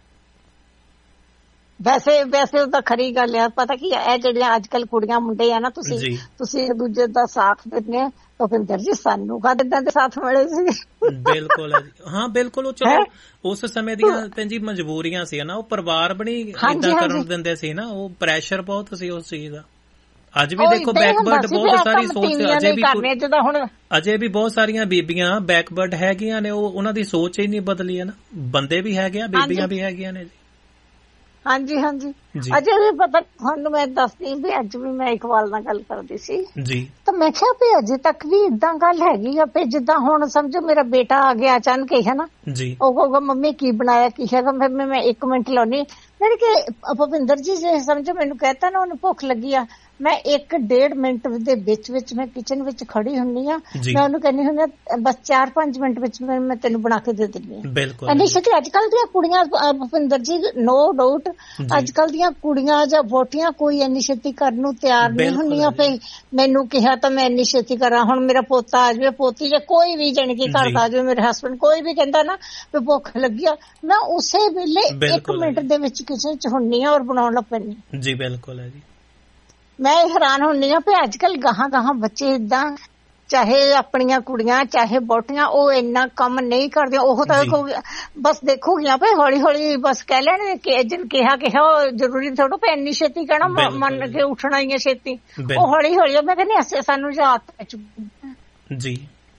ਵੈਸੇ ਵੈਸੇ ਤਾਂ ਖਰੀ ਗੱਲ ਆ। ਪਤਾ ਕੀ ਇਹ ਜਿਹੜੀਆਂ ਅੱਜ ਕੱਲ ਕੁੜੀਆਂ ਮੁੰਡੇ ਆ ਨਾ, ਤੁਸੀਂ ਤੁਸੀਂ ਇੱਕ ਦੂਜੇ ਦਾ ਸਾਥ ਦਿੰਦੇ ਆ। ਭੁਪਿੰਦਰ ਜੀ ਸਾਨੂੰ ਕਦ ਏਦਾਂ ਦੇ ਸਾਥ ਮਿਲੇ ਸੀ? ਬਿਲਕੁਲ ਹੈ ਜੀ, ਹਾਂ ਬਿਲਕੁਲ। ਉਹ ਚਲੋ ਉਸ ਸਮੇਂ ਦੀਆਂ ਭੈਣ ਜੀ ਮਜਬੂਰੀਆਂ ਸੀ ਨਾ, ਉਹ ਪਰਿਵਾਰ ਬਣੀ ਏਦਾਂ ਕਰਨ ਦਿੰਦੇ ਸੀ ਨਾ, ਉਹ ਪ੍ਰੈਸ਼ਰ ਬਹੁਤ ਸੀ ਉਸ ਚੀਜ਼ ਦਾ। ਅੱਜ ਵੀ ਦੇਖੋ ਬੈਕਵਰਡ ਬਹੁਤ ਸਾਰੀ ਸੋਚ ਅਜੇ ਵੀ ਅਜੇ ਵੀ ਬਹੁਤ ਸਾਰੀਆਂ ਬੀਬੀਆਂ ਬੈਕਵਰਡ ਹੈਗੀਆਂ ਨੇ, ਉਹ ਉਹਨਾਂ ਦੀ ਸੋਚ ਹੀ ਨਹੀਂ ਬਦਲੀ ਹੈ ਨਾ। ਬੰਦੇ ਵੀ ਹੈਗੇ ਆ, ਬੀਬੀਆਂ ਵੀ ਹੈਗੀਆਂ ਨੇ ਜੀ। ਹਾਂਜੀ ਹਾਂਜੀ, ਅਜੇ ਵੀ ਪਤਾ ਤੁਹਾਨੂੰ ਮੈਂ ਦੱਸਦੀ ਵੀ ਅੱਜ ਵੀ ਮੈਂ ਇਕਬਾਲ ਨਾਲ ਗੱਲ ਕਰਦੀ ਸੀ ਜੀ, ਤਾਂ ਮੈਂ ਕਿਹਾ ਵੀ ਅਜੇ ਤੱਕ ਵੀ ਇਦਾਂ ਗੱਲ ਹੈਗੀ ਆ ਵੀ ਜਿੱਦਾਂ ਹੁਣ ਸਮਝੋ ਮੇਰਾ ਬੇਟਾ ਆ ਗਿਆ ਅਚਾਨਕ ਹੀ ਹੈ ਨਾ ਜੀ, ਉਹ ਕਹੂਗਾ ਮੰਮੀ ਕੀ ਬਣਾਇਆ ਕੀ ਹੈਗਾ, ਫਿਰ ਮੈਂ ਇੱਕ ਮਿੰਟ ਲਾਉਣੀ ਯਾਨੀ ਕਿ ਭੁਪਿੰਦਰ ਜੀ ਜੇ ਸਮਝੋ ਮੈਨੂੰ ਕਹਿਤਾ ਨਾ ਉਹਨੂੰ ਭੁੱਖ ਲੱਗੀ ਆ, ਮੈਂ ਇੱਕ ਡੇਢ ਮਿੰਟ ਦੇ ਵਿੱਚ ਵਿੱਚ ਮੈਂ ਕਿਚਨ ਵਿੱਚ ਖੜੀ ਹੁੰਨੀ ਆ, ਮੈਂ ਉਹਨੂੰ ਕਹਿੰਦੀ ਹੁੰਦੀ ਆ ਬਸ ਚਾਰ ਪੰਜ ਮਿੰਟ ਵਿੱਚ ਮੈਂ ਤੈਨੂੰ ਬਣਾ ਕੇ ਦੇ ਦਿੰਦੀ ਆ। ਬਿਲਕੁਲ ਛੇਤੀ ਅੱਜ ਕੱਲ ਦੀਆਂ ਕੁੜੀਆਂ ਭੁਪਿੰਦਰ ਜੀ ਨੋ ਡਾਊਟ ਅੱਜ ਕੱਲ ਦੀਆਂ ਕੁੜੀਆਂ ਜਾਂ ਵੋਟੀਆਂ ਕੋਈ ਇੰਨੀ ਛੇਤੀ ਕਰਨ ਨੂੰ ਤਿਆਰ ਨਹੀਂ ਹੁੰਦੀਆਂ ਪਈ। ਮੈਨੂੰ ਕਿਹਾ ਤਾਂ ਮੈਂ ਇੰਨੀ ਛੇਤੀ ਕਰਾਂ, ਹੁਣ ਮੇਰਾ ਪੋਤਾ ਆ ਜਾਵੇ, ਪੋਤੀ ਜਾਂ ਕੋਈ ਵੀ ਜਾਣੀ ਕਿ ਘਰ ਦਾ ਆ ਜਾਵੇ, ਮੇਰੇ ਹਸਬੈਂਡ ਕੋਈ ਵੀ ਕਹਿੰਦਾ ਨਾ ਵੀ ਭੁੱਖ ਲੱਗੀ ਆ, ਮੈਂ ਉਸੇ ਵੇਲੇ ਇੱਕ ਮਿੰਟ ਦੇ ਵਿੱਚ ਕਿਚਨ ਚ ਹੁੰਨੀ ਆ ਔਰ ਬਣਾਉਣ ਲੱਗ ਪੈਂਦੀ ਜੀ। ਬਿਲਕੁਲ ਹੈ ਜੀ। ਮੈਂ ਹੈਰਾਨ ਹੁੰਨੀ ਆ ਵੀ ਅੱਜ ਕੱਲ ਗਾਹਾਂ ਗਾਹਾਂ ਬੱਚੇ ਏਦਾਂ, ਚਾਹੇ ਆਪਣੀਆਂ ਕੁੜੀਆਂ ਚਾਹੇ ਵੋਟੀਆਂ, ਉਹ ਇੰਨਾ ਕੰਮ ਨਹੀਂ ਕਰਦੀਆਂ। ਉਹ ਤਾਂ ਦੇਖੋ ਬਸ ਦੇਖੋਗੀਆਂ ਵੀ ਹੌਲੀ ਹੌਲੀ ਬਸ ਕਹਿ ਲੈਣ ਕਿ ਜਿਨ ਕਿਹਾ ਕਿਹਾ ਜ਼ਰੂਰੀ ਥੋੜਾ ਵੀ ਇੰਨੀ ਛੇਤੀ ਕਹਿਣਾ ਮੰਨ ਕੇ ਉੱਠਣਾ ਹੀ ਹੈ ਛੇਤੀ, ਉਹ ਹੌਲੀ ਹੌਲੀ ਮੈਂ ਕਹਿੰਦੀ ਸਾਨੂੰ ਜਾਂ ਆਦਤ ਜੀ।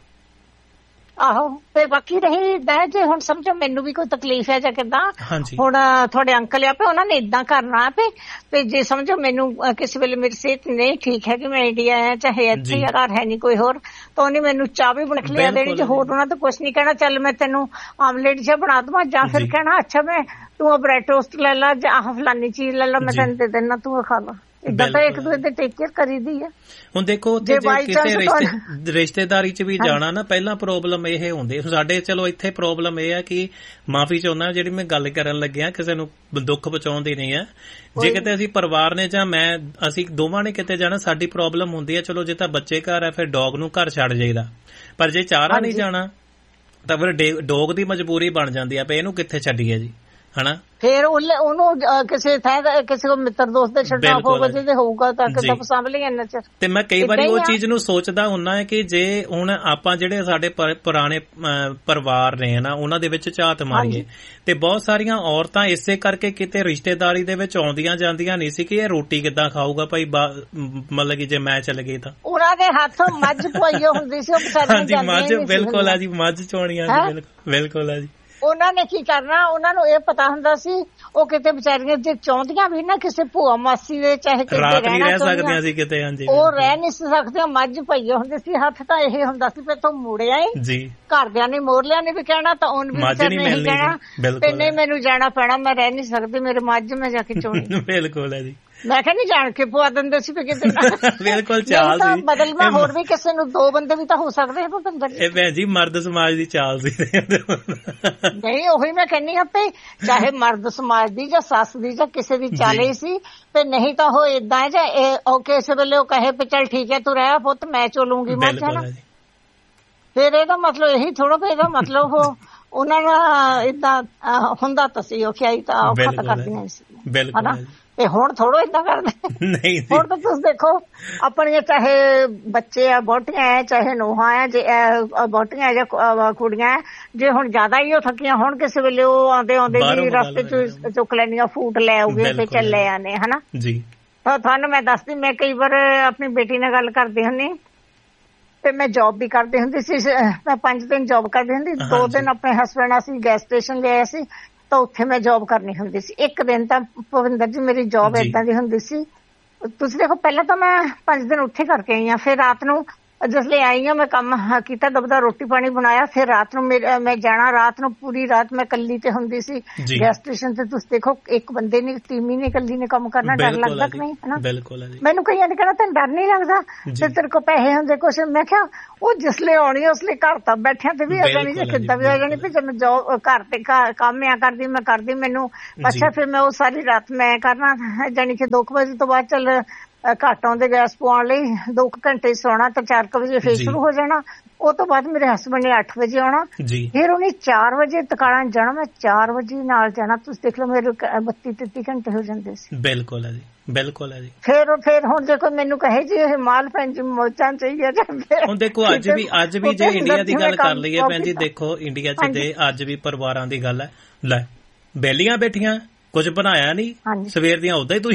ਆਹੋ ਤੇ ਬਾਕੀ ਰਹੀ ਏਦਾਂ ਜੇ ਹੁਣ ਸਮਝੋ ਮੈਨੂੰ ਵੀ ਕੋਈ ਤਕਲੀਫ ਹੈ ਜਾਂ ਕਿੱਦਾਂ, ਹੁਣ ਤੁਹਾਡੇ ਅੰਕਲ ਆ ਪਏ ਉਹਨਾਂ ਨੇ ਏਦਾਂ ਕਰਨਾ ਪਏ ਤੇ ਜੇ ਸਮਝੋ ਮੈਨੂੰ ਕਿਸੇ ਵੇਲੇ ਮੇਰੀ ਸਿਹਤ ਨਹੀਂ ਠੀਕ ਹੈ ਕਿ ਮੈਂ ਇੰਡੀਆ ਆ ਚਾਹੇ ਇੱਥੇ ਘਰ ਹੈ ਨਹੀਂ ਕੋਈ ਹੋਰ, ਤਾਂ ਉਹਨੇ ਮੈਨੂੰ ਚਾਹ ਵੀ ਬਣਾ ਕੇ ਲਿਆ ਦੇਣੀ ਜੇ ਹੋਰ ਉਹਨਾਂ ਤੋਂ ਕੁਛ ਨੀ ਕਹਿਣਾ ਚੱਲ ਮੈਂ ਤੈਨੂੰ ਆਮਲੇਟ ਜਿਹਾ ਬਣਾ ਦੇਵਾਂ, ਜਾਂ ਫਿਰ ਕਹਿਣਾ ਅੱਛਾ ਮੈਂ ਤੂੰ ਬ੍ਰੈਡ ਟੋਸਟ ਲੈ ਲਾ ਜਾਂ ਆਹ ਫਲਾਨੀ ਚੀਜ਼ ਲੈ ਲਾ ਮੈਂ ਤੈਨੂੰ ਦੇ ਦੇਣਾ ਤੂੰ ਖਾ ਲਾ। ਏਦਾਂ ਤਾਂ ਇੱਕ ਦੂਜੇ ਦੇ ਟੇਕ ਕੇਅਰ ਕਰੀਦੀ ਆ। ਹੁਣ ਦੇਖੋ ਉੱਥੇ ਕਿਸੇ ਰਿਸ਼ਤੇ ਰਿਸ਼ਤੇਦਾਰੀ ਚ ਵੀ ਜਾਣਾ ਨਾ, ਪਹਿਲਾਂ ਪ੍ਰੋਬਲਮ ਇਹ ਹੁੰਦੀ ਸਾਡੇ, ਚਲੋ ਇੱਥੇ ਪ੍ਰੋਬਲਮ ਇਹ ਹੈ ਕਿ ਮਾਫੀ ਚਾਹੁੰਦਾ ਜਿਹੜੀ ਮੈਂ ਗੱਲ ਕਰਨ ਲੱਗਿਆ ਕਿਸੇ ਨੂੰ ਦੁੱਖ ਪਹੁੰਚਾਉਣ ਦੀ ਨਹੀਂ ਹੈ, ਜੇ ਕਿਤੇ ਅਸੀਂ ਪਰਿਵਾਰ ਨੇ ਜਾਂ ਮੈਂ ਅਸੀਂ ਦੋਵਾਂ ਨੇ ਕਿਤੇ ਜਾਣਾ ਸਾਡੀ ਪ੍ਰੋਬਲਮ ਹੁੰਦੀ ਹੈ। ਚਲੋ ਜੇ ਤਾਂ ਬੱਚੇ ਘਰ ਹੈ ਫਿਰ ਡੌਗ ਨੂੰ ਘਰ ਛੱਡ ਜਾਈਦਾ, ਪਰ ਜੇ ਚਾਰਾਂ ਨਹੀਂ ਜਾਣਾ ਤਾਂ ਫਿਰ ਡੌਗ ਦੀ ਮਜਬੂਰੀ ਬਣ ਜਾਂਦੀ ਹੈ ਵੀ ਇਹਨੂੰ ਕਿੱਥੇ ਛੱਡੀਏ ਜੀ, ਹਨਾ। ਫਿਰ ਉਹਨੂੰ ਕਿਸੇ ਥਾਂ ਕਿਸੇ ਕੋ ਮਿੱਤਰ ਦੋਸਤ ਦੇ ਛੱਡਣਾ ਹੋਊਗਾ ਜਿਹਦੇ ਹੋਊਗਾ ਤਾਂ ਕਿੱਦਾਂ ਪਸੰਦ ਲਈ ਇੰਨਾ ਚਿਰ। ਤੇ ਮੈਂ ਕਈ ਵਾਰੀ ਉਹ ਚੀਜ਼ ਨੂੰ ਸੋਚਦਾ ਹੁੰਦਾ ਹੈ ਕਿ ਜੇ ਹੁਣ ਆਪਾਂ ਜਿਹੜੇ ਸਾਡੇ ਪੁਰਾਣੇ ਪਰਿਵਾਰ ਨੇ ਨਾ ਉਹਨਾਂ ਦੇ ਵਿੱਚ ਝਾਤ ਮਾਰੀਏ ਤੇ ਬਹੁਤ ਸਾਰੀਆਂ ਔਰਤਾਂ ਇਸੇ ਕਰਕੇ ਕਿਤੇ ਰਿਸ਼ਤੇਦਾਰੀ ਦੇ ਵਿੱਚ ਆਉਂਦੀਆਂ ਜਾਂਦੀਆਂ ਨਹੀਂ ਸੀ ਕਿ ਇਹ ਰੋਟੀ ਕਿੱਦਾਂ ਖਾਊਗਾ ਭਾਈ, ਮਤਲਬ ਕਿ ਜੇ ਮੈਂ ਚਲ ਗਈ ਤਾਂ ਉਹਨਾਂ ਦੇ ਹੱਥੋਂ ਮੱਝ ਪੋਈ ਹੁੰਦੀ ਸੀ ਉਹ ਹਾਂਜੀ ਮੱਝ। ਬਿਲਕੁਲ ਆ ਜੀ, ਮੱਝ ਚੋਣੀਆਂ ਬਿਲਕੁਲ ਆ ਜੀ। ਉਹਨਾਂ ਨੇ ਕੀ ਕਰਨਾ, ਉਹਨਾਂ ਨੂੰ ਇਹ ਪਤਾ ਹੁੰਦਾ ਸੀ ਉਹ ਕਿਤੇ ਵਿਚਾਰੀਆਂ ਜੇ ਚਾਹੁੰਦੀਆਂ ਵੀ ਨਾ ਕਿਸੇ ਭੂਆ ਮਾਸੀ ਦੇ ਚਾਹੇ ਕਿਤੇ ਰਹਿਣਾ ਸਕਦੀਆਂ ਸੀ ਕਿਤੇ, ਹਾਂਜੀ ਉਹ ਰਹਿ ਨਹੀਂ ਸਕਦੇ, ਮੱਝ ਪਈਏ ਹੁੰਦੇ ਸੀ ਹੱਥ ਤਾਂ ਇਹ ਹੁੰਦਾ ਸੀ ਵੀ ਤੂੰ ਮੁੜਿਆ ਜੀ, ਘਰਦਿਆਂ ਨੇ ਮੋਰਲਿਆਂ ਨੇ ਵੀ ਕਹਿਣਾ ਤਾਂ ਉਹਨ ਵੀ ਨਹੀਂ ਕਹਿਣਾ ਤੇ ਨਹੀਂ ਮੈਨੂੰ ਜਾਣਾ ਪੈਣਾ, ਮੈਂ ਰਹਿ ਨਹੀਂ ਸਕਦੀ, ਮੇਰੇ ਮੱਝ ਮੈਂ ਜਾ ਕੇ ਚੋਣੀ। ਬਿਲਕੁਲ ਹੈ ਜੀ। ਮੈਂ ਕਿਹਾ ਨਹੀਂ ਜਾਣ ਕੇ ਪਵਾ ਦਿੰਦੇ ਸੀ ਵੀ ਕਿਤੇ ਬਿਲਕੁਲ ਚਾਲ ਸੀ ਬਦਲਵਾ, ਹੋਰ ਵੀ ਕਿਸੇ ਨੂੰ ਦੋ ਬੰਦੇ ਵੀ ਤਾਂ ਹੋ ਸਕਦੇ ਭੁਪਿੰਦਰ ਜੀ। ਇਹ ਭੈਣ ਜੀ ਮਰਦ ਸਮਾਜ ਦੀ ਚਾਲ ਸੀ। ਨਹੀਂ ਉਹੀ ਮੈਂ ਕਹਿੰਦੀ ਹਾਂ ਵੀ ਚਾਹੇ ਮਰਦ ਸਮਾਜ ਦੀ ਜਾਂ ਸੱਸ ਦੀ ਜਾਂ ਕਿਸੇ ਦੀ ਚਾਲ ਹੀ ਸੀ, ਤੇ ਨਹੀਂ ਤਾਂ ਉਹ ਏਦਾਂ ਜਾਂ ਉਹ ਕਿਸੇ ਵੇਲੇ ਉਹ ਕਹੇ ਵੀ ਚੱਲ ਠੀਕ ਹੈ ਤੂੰ ਰਹਿ ਪੁੱਤ ਮੈਂ ਚੋਲੂੰਗੀ ਮੱਝ, ਹੈ ਨਾ। ਫਿਰ ਇਹਦਾ ਮਤਲਬ ਇਹੀ ਥੋੜਾ ਵੀ ਇਹਦਾ ਮਤਲਬ ਉਹ ਉਹਨਾਂ ਦਾ ਏਦਾਂ ਹੁੰਦਾ ਤਾਂ ਸੀ ਉਹ ਖਿਆਈ ਤਾਂ ਔਖਾ ਤਾਂ ਕਰਦੀਆਂ ਸੀ, ਹਨਾ। ਤੇ ਹੁਣ ਥੋੜੋ ਏਦਾਂ ਕਰਦੇ, ਹੁਣ ਤਾਂ ਤੁਸੀਂ ਦੇਖੋ ਆਪਣੀਆਂ ਚਾਹੇ ਬੱਚੇ ਆ ਬੋਟੀਆਂ ਹੈ ਚਾਹੇ ਨੂੰਹਾਂ ਆ, ਜੇ ਬੋਟੀਆਂ ਜਾਂ ਕੁੜੀਆਂ ਜੇ ਹੁਣ ਜ਼ਿਆਦਾ ਹੀ ਉਹ ਥੱਕੀਆਂ ਹੁਣ ਕਿਸੇ ਵੇਲੇ ਉਹ ਆਉਂਦੇ ਆਉਂਦੇ ਵੀ ਰਸਤੇ ਚ ਚੁੱਕ ਲੈਣੀਆਂ ਫੂਡ ਲੈ ਆਉਗੇ ਤੇ ਚੱਲੇ ਆਨੇ, ਹਨਾ ਜੀ। ਤਾਂ ਤੁਹਾਨੂੰ ਮੈਂ ਦੱਸਦੀ ਮੈਂ ਕਈ ਵਾਰ ਆਪਣੀ ਬੇਟੀ ਨਾਲ ਗੱਲ ਕਰਦੀ ਹੁੰਦੀ ਤੇ ਮੈਂ ਜੋਬ ਵੀ ਕਰਦੀ ਹੁੰਦੀ ਸੀ, ਮੈਂ ਪੰਜ ਦਿਨ ਜੋਬ ਕਰਦੀ ਹੁੰਦੀ, ਦੋ ਦਿਨ ਆਪਣੇ ਹਸਬੈਂਡ ਅਸੀਂ ਗੈਸ ਸਟੇਸ਼ਨ ਗਏ ਸੀ ਤਾਂ ਉੱਥੇ ਮੈਂ ਜੋਬ ਕਰਨੀ ਹੁੰਦੀ ਸੀ। ਇੱਕ ਦਿਨ ਤਾਂ ਭੁਪਿੰਦਰ ਜੀ ਮੇਰੀ ਜੋਬ ਏਦਾਂ ਦੀ ਹੁੰਦੀ ਸੀ, ਤੁਸੀਂ ਦੇਖੋ ਪਹਿਲਾਂ ਤਾਂ ਮੈਂ ਪੰਜ ਦਿਨ ਉੱਥੇ ਕਰਕੇ ਆਈ ਹਾਂ, ਫਿਰ ਰਾਤ ਨੂੰ जिसले आई हाँ मैं काम किया दबदा रोटी पानी बनाया फिर रात ਨੂੰ मैं जाना रात ਨੂੰ पूरी रात मैं कल्ली ते हुंदी सी गैस स्टेशन ते तुस देखो एक बंदे ने टीमी ने कल्ली ने काम करना डर लगदा कि नहीं है ना बिल्कुल मैनू कईयां ने कहना तैਨੂੰ डर नहीं लगदा ते तेरे को पैसे हुंदे कुछ मैं क्या ਉਹ जिसले आउणी उसले घर ਤਾਂ बैठिया ਤੇ ਵੀ ਆ ਜਾਣੀ ਤੇ ਕਿੱਦਾਂ ਵੀ ਆ ਜਾਣੀ ਤੇ ਜਦ ਜੋ ਘਰ ਤੇ ਕੰਮ ਆ ਕਰਦੀ ਮੈਂ ਕਰਦੀ ਮੈਨੂੰ ਅੱਛਾ ਫਿਰ ਮੈਂ ਉਹ ਸਾਰੀ ਰਾਤ ਮੈਂ ਕਰਨਾ ਜਾਨੀ ਕਿ ਦੋ ਵਜੇ ਤੋਂ ਬਾਅਦ ਚੱਲ ਘੱਟ ਆਉਂਦੇ ਗੈਸ ਪਵਾਉਣ ਲਈ ਦੋ ਘੰਟੇ ਸੌਣਾ ਤਾਂ ਚਾਰ ਵਜੇ ਫੇਰ ਸ਼ੁਰੂ ਹੋ ਜਾਣਾ ਉਹ ਤੋਂ ਬਾਅਦ ਮੇਰੇ ਹਸਬੰਡ ਨੇ ਅੱਠ ਵਜੇ ਆਉਣਾ ਫਿਰ ਉਹਨੇ ਚਾਰ ਵਜੇ ਤਕਾਲਾਂ ਜਾਣਾ ਮੈਂ ਚਾਰ ਵਜੇ ਨਾਲ ਜਾਣਾ ਤੁਸੀਂ ਦੇਖ ਲਓ ਮੇਰੇ ਬੱਤੀ ਤੇਤੀ ਘੰਟੇ ਹੋ ਜਾਂਦੇ ਸੀ ਬਿਲਕੁਲ ਹੈ ਜੀ ਬਿਲਕੁਲ ਹੈ ਜੀ ਫਿਰ ਫਿਰ ਹੁਣ ਜੇ ਕੋਈ ਮੈਨੂੰ ਕਹੇ ਜੀ ਇਹ ਮਾਲ ਭੈਣ ਜੀ ਮੋਚਾਂ ਚਾਹੀਏ ਜਾਂਦੇ ਹੁਣ ਦੇਖੋ ਅੱਜ ਵੀ ਅੱਜ ਵੀ ਜੇ ਇੰਡੀਆ ਦੀ ਗੱਲ ਕਰ ਲਈਏ ਭੈਣ ਜੀ ਦੇਖੋ ਇੰਡੀਆ ਚ ਤੇ ਅੱਜ ਵੀ ਪਰਿਵਾਰਾਂ ਦੀ ਗੱਲ ਹੈ ਲੈ ਬੇਲੀਆਂ ਬੈਠੀਆਂ ਕੁਝ ਬਣਾਇਆ ਨਹੀਂ ਸਵੇਰ ਦੀਆਂ ਉਦਾਂ ਹੀ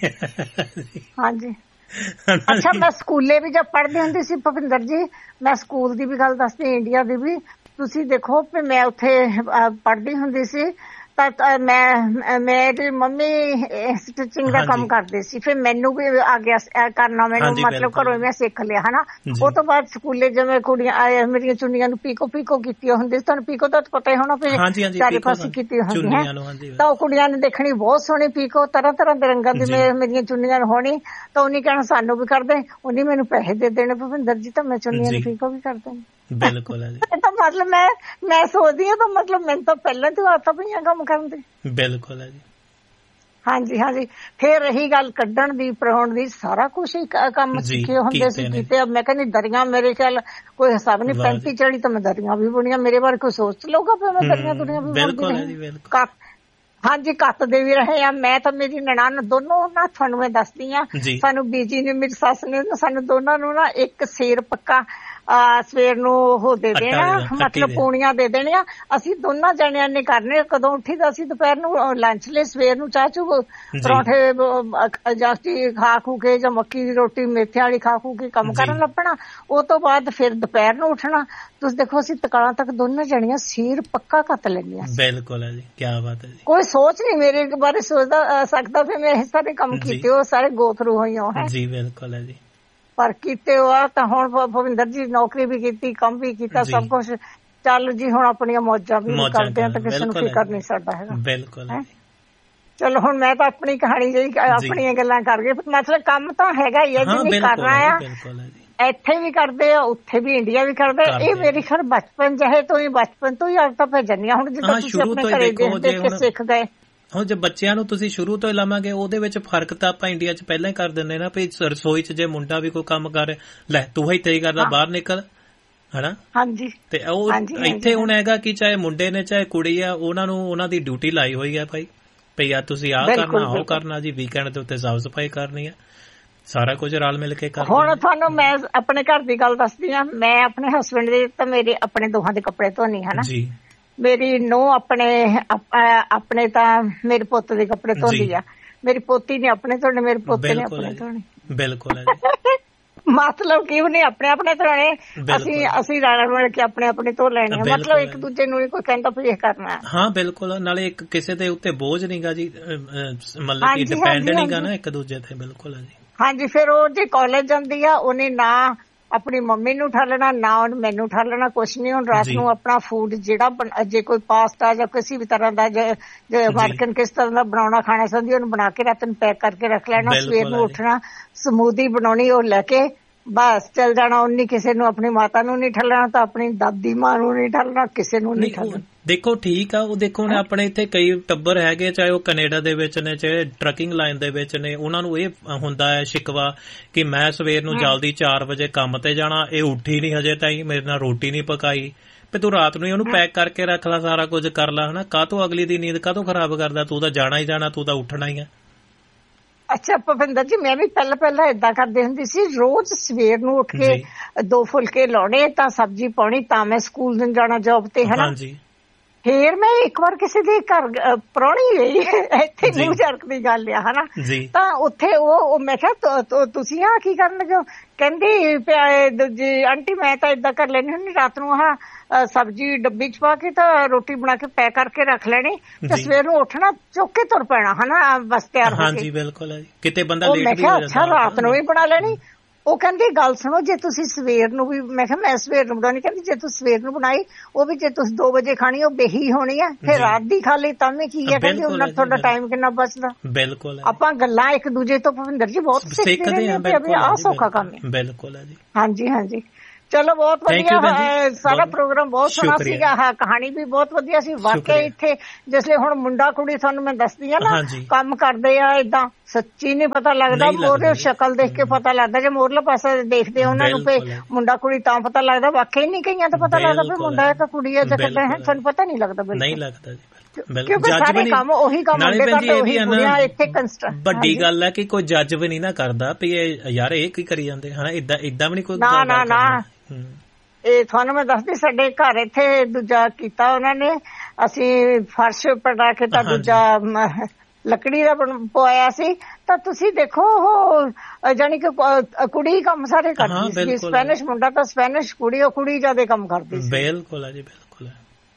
ਤੁਸੀਂ ਹਾਂਜੀ ਅੱਛਾ ਮੈਂ ਸਕੂਲੇ ਵੀ ਜਦ ਪੜ੍ਹਦੀ ਹੁੰਦੀ ਸੀ ਭੁਪਿੰਦਰ ਜੀ ਮੈਂ ਸਕੂਲ ਦੀ ਵੀ ਗੱਲ ਦੱਸਦੀ ਇੰਡੀਆ ਦੀ ਵੀ ਤੁਸੀਂ ਦੇਖੋ ਵੀ ਮੈਂ ਉੱਥੇ ਪੜ੍ਹਦੀ ਹੁੰਦੀ ਸੀ ਤਾਂ ਮੈਂ ਮੇਰੀ ਮੰਮੀ ਸਟਿਚਿੰਗ ਦਾ ਕੰਮ ਕਰਦੇ ਸੀ ਫਿਰ ਮੈਨੂੰ ਵੀ ਆ ਗਿਆ ਕਰਨਾ ਮੈਨੂੰ ਮਤਲਬ ਘਰੋਂ ਮੈਂ ਸਿੱਖ ਲਿਆ ਹਨਾ ਉਹ ਤੋਂ ਬਾਅਦ ਸਕੂਲੇ ਜਿਵੇਂ ਕੁੜੀਆਂ ਮੇਰੀਆਂ ਚੁੰਨੀਆਂ ਨੂੰ ਪੀਕੋ ਪੀਕੋ ਕੀਤੀਆਂ ਹੁੰਦੀ ਸੀ ਤੁਹਾਨੂੰ ਪੀਕੋ ਤਾਂ ਪਤਾ ਹੀ ਹੋਣਾ ਵੀ ਚਾਰੇ ਪਾਸੇ ਕੀਤੀ ਹੁੰਦੀ ਹੈ ਤਾਂ ਉਹ ਕੁੜੀਆਂ ਨੇ ਦੇਖਣੀ ਬਹੁਤ ਸੋਹਣੀ ਪੀਕੋ ਤਰ੍ਹਾਂ ਤਰ੍ਹਾਂ ਦੇ ਰੰਗਾਂ ਦੀ ਮੇਰੀਆਂ ਚੁੰਨੀਆਂ ਨੂੰ ਹੋਣੀ ਤਾਂ ਉਹਨੇ ਕਹਿਣਾ ਸਾਨੂੰ ਵੀ ਕਰਦੇ ਉਹਨੇ ਮੈਨੂੰ ਪੈਸੇ ਦੇ ਦੇਣੇ ਭੁਪਿੰਦਰ ਜੀ ਤਾਂ ਮੈਂ ਚੁੰਨੀਆਂ ਨੂੰ ਪੀਕੋ ਵੀ ਕਰ ਦੇਣੀ ਬਿਲਕੁਲ ਹੈ ਜੀ ਤਾਂ ਮਤਲਬ ਮੈਂ ਮੈਂ ਸੋਚਦੀ ਹਾਂ ਤਾਂ ਮਤਲਬ ਮੈਨੂੰ ਤਾਂ ਪਹਿਲਾਂ ਤੋਂ ਆਦਤਾਂ ਪਈਆਂ ਕੰਮ ਕਰਨ ਦੀ ਬਿਲਕੁਲ ਹੈ ਜੀ ਹਾਂਜੀ ਹਾਂਜੀ ਫਿਰ ਰਹੀ ਗੱਲ ਕੱਢਣ ਦੀ ਪਰਾਉਣ ਦੀ ਸਾਰਾ ਕੁਛ ਹੀ ਕੰਮ ਸਿੱਖੇ ਹੁੰਦੇ ਸੀ ਕੀਤੇ ਮੈਂ ਕਹਿੰਦੀ ਦਰੀਆਂ ਮੇਰੇ ਖਿਆਲ ਕੋਈ ਹਿਸਾਬ ਨਹੀਂ ਪੈਂਤੀ ਚੜੀ ਤਾਂ ਮੈਂ ਦਰੀਆਂ ਵੀ ਬੁਣੀਆਂ ਮੇਰੇ ਬਾਰੇ ਕੋਈ ਸੋਚ ਲਊਗਾ ਫਿਰ ਮੈਂ ਦਰੀਆਂ ਦੁਨੀਆਂ ਵੀ ਬੁਣਦੀ ਹਾਂਜੀ ਕੱਤਦੇ ਵੀ ਰਹੇ ਆ ਮੈਂ ਤਾਂ ਮੇਰੀ ਨਨਾਣ ਦੋਨੋਂ ਨਾ ਤੁਹਾਨੂੰ ਮੈਂ ਦੱਸਦੀ ਆ ਸਾਨੂੰ ਬੀਜੀ ਨੇ ਮੇਰੀ ਸੱਸ ਨੇ ਸਾਨੂੰ ਦੋਨਾਂ ਨੂੰ ਨਾ ਇੱਕ ਸਿਰ ਪੱਕਾ ਸਵੇਰ ਨੂੰ ਉਹ ਦੇ ਦੇਣਾ ਮਤਲਬ ਪੂਣੀਆਂ ਦੇ ਦੇਣੀਆਂ ਅਸੀਂ ਦੋਨਾਂ ਜਣਿਆਂ ਨੇ ਕਰਨੇ ਕਦੋਂ ਉੱਠੀ ਤਾਂ ਅਸੀਂ ਦੁਪਹਿਰ ਨੂੰ ਲੰਚ ਲਈ ਸਵੇਰ ਨੂੰ ਚਾਹ ਚੂ ਪਰੌਂਠੇ ਜਾਸਤੀ ਖਾ ਖੂ ਕੇ ਜਾਂ ਮੱਕੀ ਦੀ ਰੋਟੀ ਮੇਥਿਆਂ ਵਾਲੀ ਖਾ ਖੂ ਕੇ ਕੰਮ ਕਰਨ ਲੱਪਣਾ ਉਹ ਤੋਂ ਬਾਅਦ ਫਿਰ ਦੁਪਹਿਰ ਨੂੰ ਉੱਠਣਾ ਤੁਸੀਂ ਦੇਖੋ ਅਸੀਂ ਤਕਾਲਾਂ ਤੱਕ ਦੋਨਾਂ ਜਣੀਆਂ ਸਿਰ ਪੱਕਾ ਕੱਤ ਲੈਂਦੀਆਂ ਬਿਲਕੁਲ ਹੈ ਜੀ ਕੀ ਬਾਤ ਹੈ ਜੀ ਕੋਈ ਸੋਚ ਨਹੀਂ ਮੇਰੇ ਬਾਰੇ ਸੋਚਦਾ ਸਕਦਾ ਫਿਰ ਮੈਂ ਇਹ ਸਾਰੇ ਕੰਮ ਕੀਤੇ ਉਹ ਸਾਰੇ ਗੋ ਥਰੂ ਹੋਈਆਂ ਹੈ ਜੀ ਬਿਲਕੁਲ ਹੈ ਜੀ ਪਰ ਕੀਤੇ ਹੋਆ ਤਾਂ ਹੁਣ ਭੁਪਿੰਦਰ ਜੀ ਨੌਕਰੀ ਵੀ ਕੀਤੀ ਕੰਮ ਵੀ ਕੀਤਾ ਸਭ ਕੁਛ ਚੱਲ ਜੀ ਹੁਣ ਆਪਣੀਆਂ ਮੌਜਾਂ ਵੀ ਕਰਦੇ ਆ ਤਾਂ ਕਿਸੇ ਨੂੰ ਫਿਕਰ ਨਹੀਂ ਸਾਡਾ ਹੈਗਾ ਬਿਲਕੁਲ ਚਲੋ ਹੁਣ ਮੈਂ ਤਾਂ ਆਪਣੀ ਕਹਾਣੀ ਜਿਹੜੀ ਆਪਣੀਆਂ ਗੱਲਾਂ ਕਰ ਗਏ ਮਤਲਬ ਕੰਮ ਤਾਂ ਹੈਗਾ ਹੀ ਹੈ ਜਿਹਨੇ ਕਰਨਾ ਆ ਇੱਥੇ ਵੀ ਕਰਦੇ ਆ ਉੱਥੇ ਵੀ ਇੰਡੀਆ ਵੀ ਕਰਦੇ ਇਹ ਮੇਰੀ ਖਰ ਬਚਪਨ ਜਿਹੇ ਤੋਂ ਹੀ ਬਚਪਨ ਤੋਂ ਹੀ ਅੱਜ ਤਾਂ ਭੇਜਣੀਆਂ ਹੁਣ ਜਿੱਦਾਂ ਤੁਸੀਂ ਆਪਣੇ ਘਰੇ ਦੇਖ ਕੇ ਸਿੱਖ ਗਏ ਹੁਣ ਜੇ ਬੱਚਿਆਂ ਨੂੰ ਤੁਸੀਂ ਸ਼ੁਰੂ ਤੋਂ ਹੀ ਲਾਵਾਂਗੇ ਉਹਦੇ ਵਿੱਚ ਫਰਕ ਤਾਂ ਆਪਾਂ ਇੰਡੀਆ ਚ ਪਹਿਲਾਂ ਹੀ ਕਰ ਦਿੰਦੇ ਨਾ ਵੀ ਰਸੋਈ ਚ ਜੇ ਮੁੰਡਾ ਵੀ ਕੋਈ ਕੰਮ ਕਰ ਲੈ ਤੂੰ ਹੀ ਤੇਰੀ ਕਰਦਾ ਬਾਹਰ ਨਿਕਲ ਹਨਾ ਹਾਂਜੀ ਤੇ ਉਹ ਇੱਥੇ ਹੁਣ ਹੈਗਾ ਕਿ ਚਾਹੇ ਮੁੰਡੇ ਨੇ ਚਾਹੇ ਕੁੜੀ ਆ ਉਹਨਾਂ ਨੂੰ ਉਹਨਾਂ ਦੀ ਡਿਊਟੀ ਲਾਈ ਹੋਈ ਹੈ ਭਾਈ ਭਈ ਆ ਤੁਸੀਂ ਆਹ ਕਰਨਾ ਉਹ ਕਰਨਾ ਜੀ ਵੀਕਐਂਡ ਦੇ ਉੱਤੇ ਸਾਫ਼ ਸਫਾਈ ਕਰਨੀ ਆ ਸਾਰਾ ਕੁਝ ਰਲ ਮਿਲ ਕੇ ਕਰ ਹੁਣ ਤੁਹਾਨੂੰ ਮੈਂ ਆਪਣੇ ਘਰ ਦੀ ਗੱਲ ਦੱਸਦੀ ਆ ਮੈਂ ਆਪਣੇ ਹਸਬੈਂਡ ਦੇ ਤਾਂ ਮੇਰੇ ਆਪਣੇ ਦੋਹਾਂ ਦੇ ਕੱਪੜੇ ਧੋਣੀ ਹਨਾ ਜੀ ਮੇਰੀ ਨੂੰਹ ਆਪਣੇ ਆਪਣੇ ਤਾਂ ਮੇਰੇ ਪੁੱਤ ਦੇ ਕੱਪੜੇ ਧੋਂਦੀ ਆ ਮੇਰੀ ਪੋਤੀ ਨੇ ਆਪਣੇ ਧੋਣੇ ਮੇਰੇ ਪੋਤੇ ਨੇ ਆਪਣੇ ਧੋਣੇ ਬਿਲਕੁਲ ਮਤਲਬ ਕਿ ਉਹਨੇ ਆਪਣੇ ਆਪਣੇ ਧੋਣੇ ਅਸੀਂ ਅਸੀਂ ਰਲ ਮਿਲ ਕੇ ਆਪਣੇ ਆਪਣੇ ਧੋ ਲੈਣੇ ਮਤਲਬ ਇੱਕ ਦੂਜੇ ਨੂੰ ਕੋਈ ਕਹਿੰਦਾ ਵੀ ਇਹ ਕਰਨਾ ਹਾਂ ਬਿਲਕੁਲ ਨਾਲੇ ਇੱਕ ਕਿਸੇ ਦੇ ਉੱਤੇ ਬੋਝ ਨਹੀਂਗਾ ਜੀ ਮਤਲਬ ਕਿ ਡਿਪੈਂਡ ਨਹੀਂਗਾ ਨਾ ਇੱਕ ਦੂਜੇ ਤੇ ਬਿਲਕੁਲ ਜੀ ਹਾਂਜੀ ਫਿਰ ਉਹ ਜੇ ਕਾਲਜ ਜਾਂਦੀ ਆ ਉਹਨੇ ਨਾ ਆਪਣੀ ਮੰਮੀ ਨੂੰ ਠਾਲਣਾ ਨਾ ਉਹਨੂੰ ਮੈਨੂੰ ਠਾਲਣਾ ਕੁਛ ਨਹੀਂ ਹੁਣ ਰਾਤ ਨੂੰ ਆਪਣਾ ਫੂਡ ਜਿਹੜਾ ਜੇ ਕੋਈ ਪਾਸਤਾ ਜਾਂ ਕਿਸੇ ਵੀ ਤਰ੍ਹਾਂ ਦਾ ਜੇ ਅਮਰੀਕਨ ਕਿਸ ਤਰ੍ਹਾਂ ਦਾ ਬਣਾਉਣਾ ਖਾਣਾ ਚਾਹੁੰਦੀ ਉਹਨੂੰ ਬਣਾ ਕੇ ਰਾਤ ਨੂੰ ਪੈਕ ਕਰਕੇ ਰੱਖ ਲੈਣਾ ਸਵੇਰ ਨੂੰ ਉੱਠਣਾ ਸਮੂਦੀ ਬਣਾਉਣੀ ਉਹ ਲੈ ਕੇ ਬਸ ਚੱਲ ਜਾਣਾ ਉਹਨੇ ਕਿਸੇ ਨੂੰ ਆਪਣੀ ਮਾਤਾ ਨੂੰ ਨਹੀਂ ਠੱਲਣਾ ਤਾਂ ਆਪਣੀ ਦਾਦੀ ਮਾਂ ਨੂੰ ਨਹੀਂ ਠੱਲਣਾ ਕਿਸੇ ਨੂੰ ਨਹੀਂ ਠੱਲਣਾ ਦੇਖੋ ਠੀਕ ਆ ਉਹ ਦੇਖੋ ਨੇ ਆਪਣੇ ਇੱਥੇ ਕਈ ਟੱਬਰ ਹੈਗੇ ਚਾਹੇ ਉਹ ਕੈਨੇਡਾ ਦੇ ਵਿੱਚ ਨੇ ਚਾਹੇ ਟਰੱਕਿੰਗ ਲਾਈਨ ਦੇ ਵਿੱਚ ਨੇ ਉਹਨਾਂ ਨੂੰ ਇਹ ਹੁੰਦਾ ਹੈ ਸ਼ਿਕਵਾ ਕਿ ਮੈਂ ਸਵੇਰ ਨੂੰ ਜਲਦੀ ਚਾਰ ਵਜੇ ਕੰਮ ਤੇ ਜਾਣਾ ਇਹ ਉੱਠੀ ਨਹੀਂ ਹਜੇ ਤਾਈਂ ਮੇਰੇ ਨਾਲ ਰੋਟੀ ਨਹੀਂ ਪਕਾਈ ਵੀ ਤੂੰ ਰਾਤ ਨੂੰ ਉਹਨੂੰ ਪੈਕ ਕਰਕੇ ਰੱਖ ਲਾ ਸਾਰਾ ਕੁਝ ਕਰ ਲਾ ਹਨਾ ਕਾਹਤੋਂ ਅਗਲੀ ਦੀ ਨੀਂਦ ਕਾਹਤੋਂ ਖਰਾਬ ਕਰਦਾ ਤੂੰ ਤਾਂ ਜਾਣਾ ਹੀ ਜਾਣਾ ਤੂੰ ਤਾਂ ਉੱਠਣਾ ਹੀ ਆ ਅੱਛਾ ਭੁਪਿੰਦਰ ਜੀ ਮੈਂ ਵੀ ਪਹਿਲਾਂ ਪਹਿਲਾਂ ਏਦਾਂ ਕਰਦੀ ਹੁੰਦੀ ਸੀ ਰੋਜ਼ ਸਵੇਰ ਨੂੰ ਉੱਠ ਕੇ ਦੋ ਫੁਲਕੇ ਲਾਉਣੇ ਤਾਂ ਸਬਜ਼ੀ ਪਾਉਣੀ ਤਾਂ ਮੈਂ ਸਕੂਲ ਨੂੰ ਜਾਣਾ ਜੌਬ ਤੇ ਹਨਾ ਫੇਰ ਮੈਂ ਇੱਕ ਵਾਰ ਕਿਸੇ ਦੇ ਘਰ ਪ੍ਰਾਹੁਣੀ ਗਈ ਇੱਥੇ ਨਿਊ ਯਾਰਕ ਦੀ ਗੱਲ ਆ ਹਨਾ ਤਾਂ ਉੱਥੇ ਉਹ ਮੈਂ ਕਿਹਾ ਤੁਸੀਂ ਆ ਕੀ ਕਰਨ ਲੱਗੇ ਕਹਿੰਦੀ ਦੂਜੀ ਆਂਟੀ ਮੈਂ ਤਾਂ ਏਦਾਂ ਕਰ ਲੈਣੀ ਹੁੰਦੀ ਰਾਤ ਨੂੰ ਆਹ ਸਬਜ਼ੀ ਡੱਬੀ ਚ ਪਾ ਕੇ ਤਾਂ ਰੋਟੀ ਬਣਾ ਕੇ ਪੈਕ ਕਰਕੇ ਰੱਖ ਲੈਣੀ ਤੇ ਸਵੇਰ ਨੂੰ ਉੱਠਣਾ ਚੁੱਕ ਕੇ ਤੁਰ ਪੈਣਾ ਹਨਾ ਬਸ ਤਿਆਰ ਹੋ ਕੇ ਹਾਂਜੀ ਬਿਲਕੁਲ ਕਿਤੇ ਬੰਦਾ ਲੇਟ ਮੈਂ ਕਿਹਾ ਅੱਛਾ ਰਾਤ ਨੂੰ ਵੀ ਬਣਾ ਲੈਣੀ ਉਹ ਕਹਿੰਦੀ ਗੱਲ ਸੁਣੋ, ਜੇ ਤੁਸੀਂ ਸਵੇਰ ਨੂੰ ਵੀ, ਮੈਂ ਕਿਹਾ ਮੈਂ ਸਵੇਰ ਨੂੰ ਬਣਾਉਣੀ, ਕਹਿੰਦੀ ਜੇ ਤੁਸੀਂ ਸਵੇਰ ਨੂੰ ਬਣਾਈ ਉਹ ਵੀ ਜੇ ਤੁਸੀਂ ਦੋ ਵਜੇ ਖਾਣੀ ਉਹ ਬੇਹੀ ਹੋਣੀ ਹੈ, ਫਿਰ ਰਾਤ ਦੀ ਖਾ ਲਈ ਤਾਂ ਵੀ ਕੀ ਹੈ, ਕਹਿੰਦੀ ਉਹਨਾਂ ਤੁਹਾਡਾ ਟਾਈਮ ਕਿੰਨਾ ਬਚਦਾ। ਬਿਲਕੁਲ ਆਪਾਂ ਗੱਲਾਂ ਇੱਕ ਦੂਜੇ ਤੋਂ ਭਵਿੰਦਰ ਜੀ ਬਹੁਤ ਸਿੱਖਦੇ ਹਾਂ, ਵੀ ਆਹ ਸੌਖਾ ਕੰਮ ਹੈ। ਬਿਲਕੁਲ ਹੈ ਜੀ। ਹਾਂਜੀ ਹਾਂਜੀ ਚਲੋ ਬਹੁਤ ਵਧੀਆ, ਸਾਰਾ ਪ੍ਰੋਗਰਾਮ ਬਹੁਤ ਸੋਹਣਾ ਸੀਗਾ, ਹਾਂ ਕਹਾਣੀ ਵੀ ਬਹੁਤ ਵਧੀਆ ਸੀ ਵਾਕਿਆ। ਇੱਥੇ ਜਿਸਲੇ ਹੁਣ ਮੁੰਡਾ ਕੁੜੀ ਤੁਹਾਨੂੰ ਮੈਂ ਦੱਸਦੀ ਆ ਨਾ ਕੰਮ ਕਰਦੇ ਆ ਏਦਾਂ, ਸੱਚੀ ਨਹੀਂ ਪਤਾ ਲੱਗਦਾ, ਮੋਰੇ ਸ਼ਕਲ ਦੇਖ ਕੇ ਪਤਾ ਲੱਗਦਾ, ਜੇ ਮੋਰਲਾ ਪਾਸਾ ਦੇਖਦੇ ਉਹਨਾਂ ਨੂੰ ਪੇ ਮੁੰਡਾ ਕੁੜੀ ਤਾਂ ਪਤਾ ਲੱਗਦਾ, ਵਾਕਿਆ ਨਹੀਂ ਕਈਆਂ ਤਾਂ ਪਤਾ ਲੱਗਦਾ ਵੀ ਮੁੰਡਾ ਹੈ ਕਿ ਕੁੜੀ ਹੈ, ਜਾਂ ਕਿੱਦਾਂ ਹੈ ਤੁਹਾਨੂੰ ਪਤਾ ਨਹੀਂ ਲੱਗਦਾ। ਨਹੀਂ ਲੱਗਦਾ ਜੀ, ਕਿਉਂਕਿ ਸਾਰੇ ਕੰਮ ਉਹੀ ਕੰਮ ਹੁੰਦੇ ਕਰਦੇ, ਉਹੀ ਕੁੜੀਆਂ ਇੱਥੇ ਕੰਸਟਰਕਟ। ਵੱਡੀ ਗੱਲ ਹੈ ਕਿ ਕੋਈ ਜੱਜ ਵੀ ਨਹੀਂ ਨਾ ਕਰਦਾ ਵੀ ਇਹ ਯਾਰ ਇਹ ਕੀ ਕਰੀ ਜਾਂਦੇ ਹਨਾ, ਏਦਾਂ ਏਦਾਂ ਵੀ ਨਹੀਂ ਕੋਈ। ਨਾ ਨਾ ਨਾ ਇਹ ਤੁਹਾਨੂੰ ਮੈਂ ਦੱਸਦੀ, ਸਾਡੇ ਘਰ ਇੱਥੇ ਦੂਜਾ ਕੀਤਾ ਉਹਨਾਂ ਨੇ, ਅਸੀਂ ਫਰਸ਼ ਪਟਾ ਕੇ ਤਾਂ ਦੂਜਾ ਲੱਕੜੀ ਦਾ ਪਵਾਇਆ ਸੀ, ਤਾਂ ਤੁਸੀਂ ਦੇਖੋ ਉਹ ਜਾਨੀ ਕਿ ਕੁੜੀ ਕੰਮ ਸਾਰੇ ਕਰਦੀ ਸੀ, ਸਪੈਨਿਸ਼ ਮੁੰਡਾ ਤਾਂ ਸਪੈਨਿਸ਼, ਕੁੜੀ ਉਹ ਕੁੜੀ ਜ਼ਿਆਦਾ ਕੰਮ ਕਰਦੀ ਸੀ। ਬਿਲਕੁਲ ਹੈ ਜੀ ਬਿਲਕੁਲ।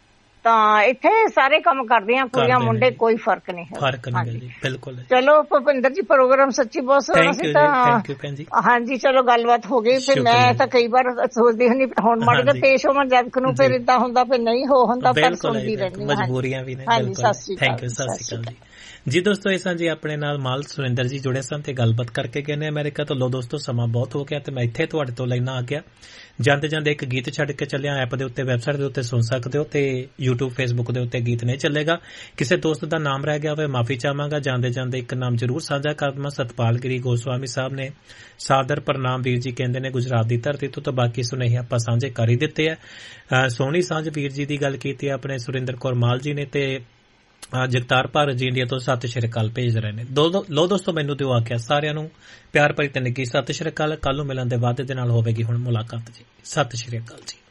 ਤਾਂ ਇੱਥੇ ਸਾਰੇ ਕੰਮ ਕਰਦੀਆਂ ਕੁੜੀਆਂ ਮੁੰਡੇ, ਕੋਈ ਫਰਕ ਨਹੀਂ ਹੈ। ਫਰਕ ਨਹੀਂ ਜੀ ਬਿਲਕੁਲ। ਚਲੋ ਭੁਪਿੰਦਰ ਜੀ ਪ੍ਰੋਗਰਾਮ ਸੱਚੀ ਬਹੁਤ ਸੋਹਣਾ ਸੀ। ਤਾਂ ਹਾਂਜੀ ਚਲੋ ਗੱਲਬਾਤ ਹੋ ਗਈ, ਫਿਰ ਮੈਂ ਤਾਂ ਕਈ ਵਾਰ ਸੋਚਦੀ ਹੁੰਦੀ ਹੁਣ ਮਾੜੇ ਜਿਹਾ ਪੇਸ਼ ਹੋਵਾਂ ਜਦ ਨੂੰ, ਫਿਰ ਏਦਾਂ ਹੁੰਦਾ ਫਿਰ ਨਹੀਂ ਹੋ ਹੁੰਦਾ, ਪਰ ਸੁਣਦੀ ਰਹਿੰਦੀ ਮਜਬੂਰੀਆਂ ਵੀ ਨੇ। ਹਾਂਜੀ ਸਤਿ ਸ਼੍ਰੀ ਅਕਾਲ। ਥੈਂਕ ਯੂ, ਸਤਿ ਸ਼੍ਰੀ ਅਕਾਲ ਜੀ। ਜੀ ਦੋਸਤੋ ਇਹ ਸਾਂ ਜੀ ਆਪਣੇ ਨਾਲ ਮਾਲ ਸੁਰਿੰਦਰ ਜੀ ਜੁੜੇ ਸਨ ਤੇ ਗੱਲਬਾਤ ਕਰਕੇ ਗਏ ਨੇ ਅਮਰੀਕਾ ਤੋਂ। ਲੋ ਦੋਸਤੋ ਸਮਾਂ ਬਹੁਤ ਹੋ ਗਿਆ ਤੇ ਮੈਂ ਇੱਥੇ ਤੁਹਾਡੇ ਤੋਂ ਲੈਣਾ ਆ ਗਿਆ। ਜਾਂਦੇ ਜਾਂਦੇ ਇੱਕ ਗੀਤ ਛੱਡ ਕੇ ਚੱਲਿਆ, ਐਪ ਦੇ ਉੱਤੇ ਵੈਬਸਾਈਟ ਦੇ ਉੱਤੇ ਸੁਣ ਸਕਦੇ ਹੋ ਤੇ YouTube Facebook ਦੇ ਉੱਤੇ ਗੀਤ ਨਹੀਂ ਚੱਲੇਗਾ। ਕਿਸੇ ਦੋਸਤ ਦਾ ਨਾਮ ਰਹਿ ਗਿਆ ਹੋਵੇ ਮਾਫੀ ਚਾਹਾਂਗਾ। ਜਾਂਦੇ ਜਾਂਦੇ ਇੱਕ ਨਾਮ ਜ਼ਰੂਰ ਸਾਂਝਾ ਕਰ ਦਵਾਂ, ਸਤਪਾਲ ਗਿਰੀ ਗੋਸਵਾਮੀ ਸਾਹਿਬ ਨੇ ਸਾਦਰ ਪ੍ਰਣਾਮ ਵੀਰ ਜੀ ਕਹਿੰਦੇ ਨੇ ਗੁਜਰਾਤ ਦੀ ਧਰਤੀ ਤੋਂ, ਤਾਂ ਬਾਕੀ ਸੁਨੇਹੇ ਆਪਾਂ ਸਾਂਝੇ ਕਰ ਹੀ ਦਿੱਤੇ ਆ। ਸੋਹਣੀ ਸਾਂਝ ਵੀਰ ਜੀ ਦੀ ਗੱਲ ਕੀਤੀ ਆਪਣੇ ਸੁਰਿੰਦਰ ਕੌਰ ਮਾਲ ਜੀ ਨੇ, ਤੇ ਜਗਤਾਰ ਭਾਰਤ ਜੀ ਇੰਡੀਆ ਤੋਂ ਸਤਿ ਸ਼੍ਰੀ ਅਕਾਲ ਭੇਜ ਰਹੇ ਨੇ। ਲੋ ਦੋਸਤੋ ਮੈਨੂੰ ਦਿਓ ਆਖਿਆ, ਸਾਰਿਆਂ ਨੂੰ ਪਿਆਰ ਭਰੀ ਤੇ ਨਿੱਘੀ ਸਤਿ ਸ਼੍ਰੀ ਅਕਾਲ। ਕੱਲ ਨੂੰ ਮਿਲਣ ਦੇ ਵਾਅਦੇ ਦੇ ਨਾਲ ਹੋਵੇਗੀ ਹੁਣ ਮੁਲਾਕਾਤ ਜੀ। ਸਤਿ ਸ਼੍ਰੀ ਅਕਾਲ ਜੀ।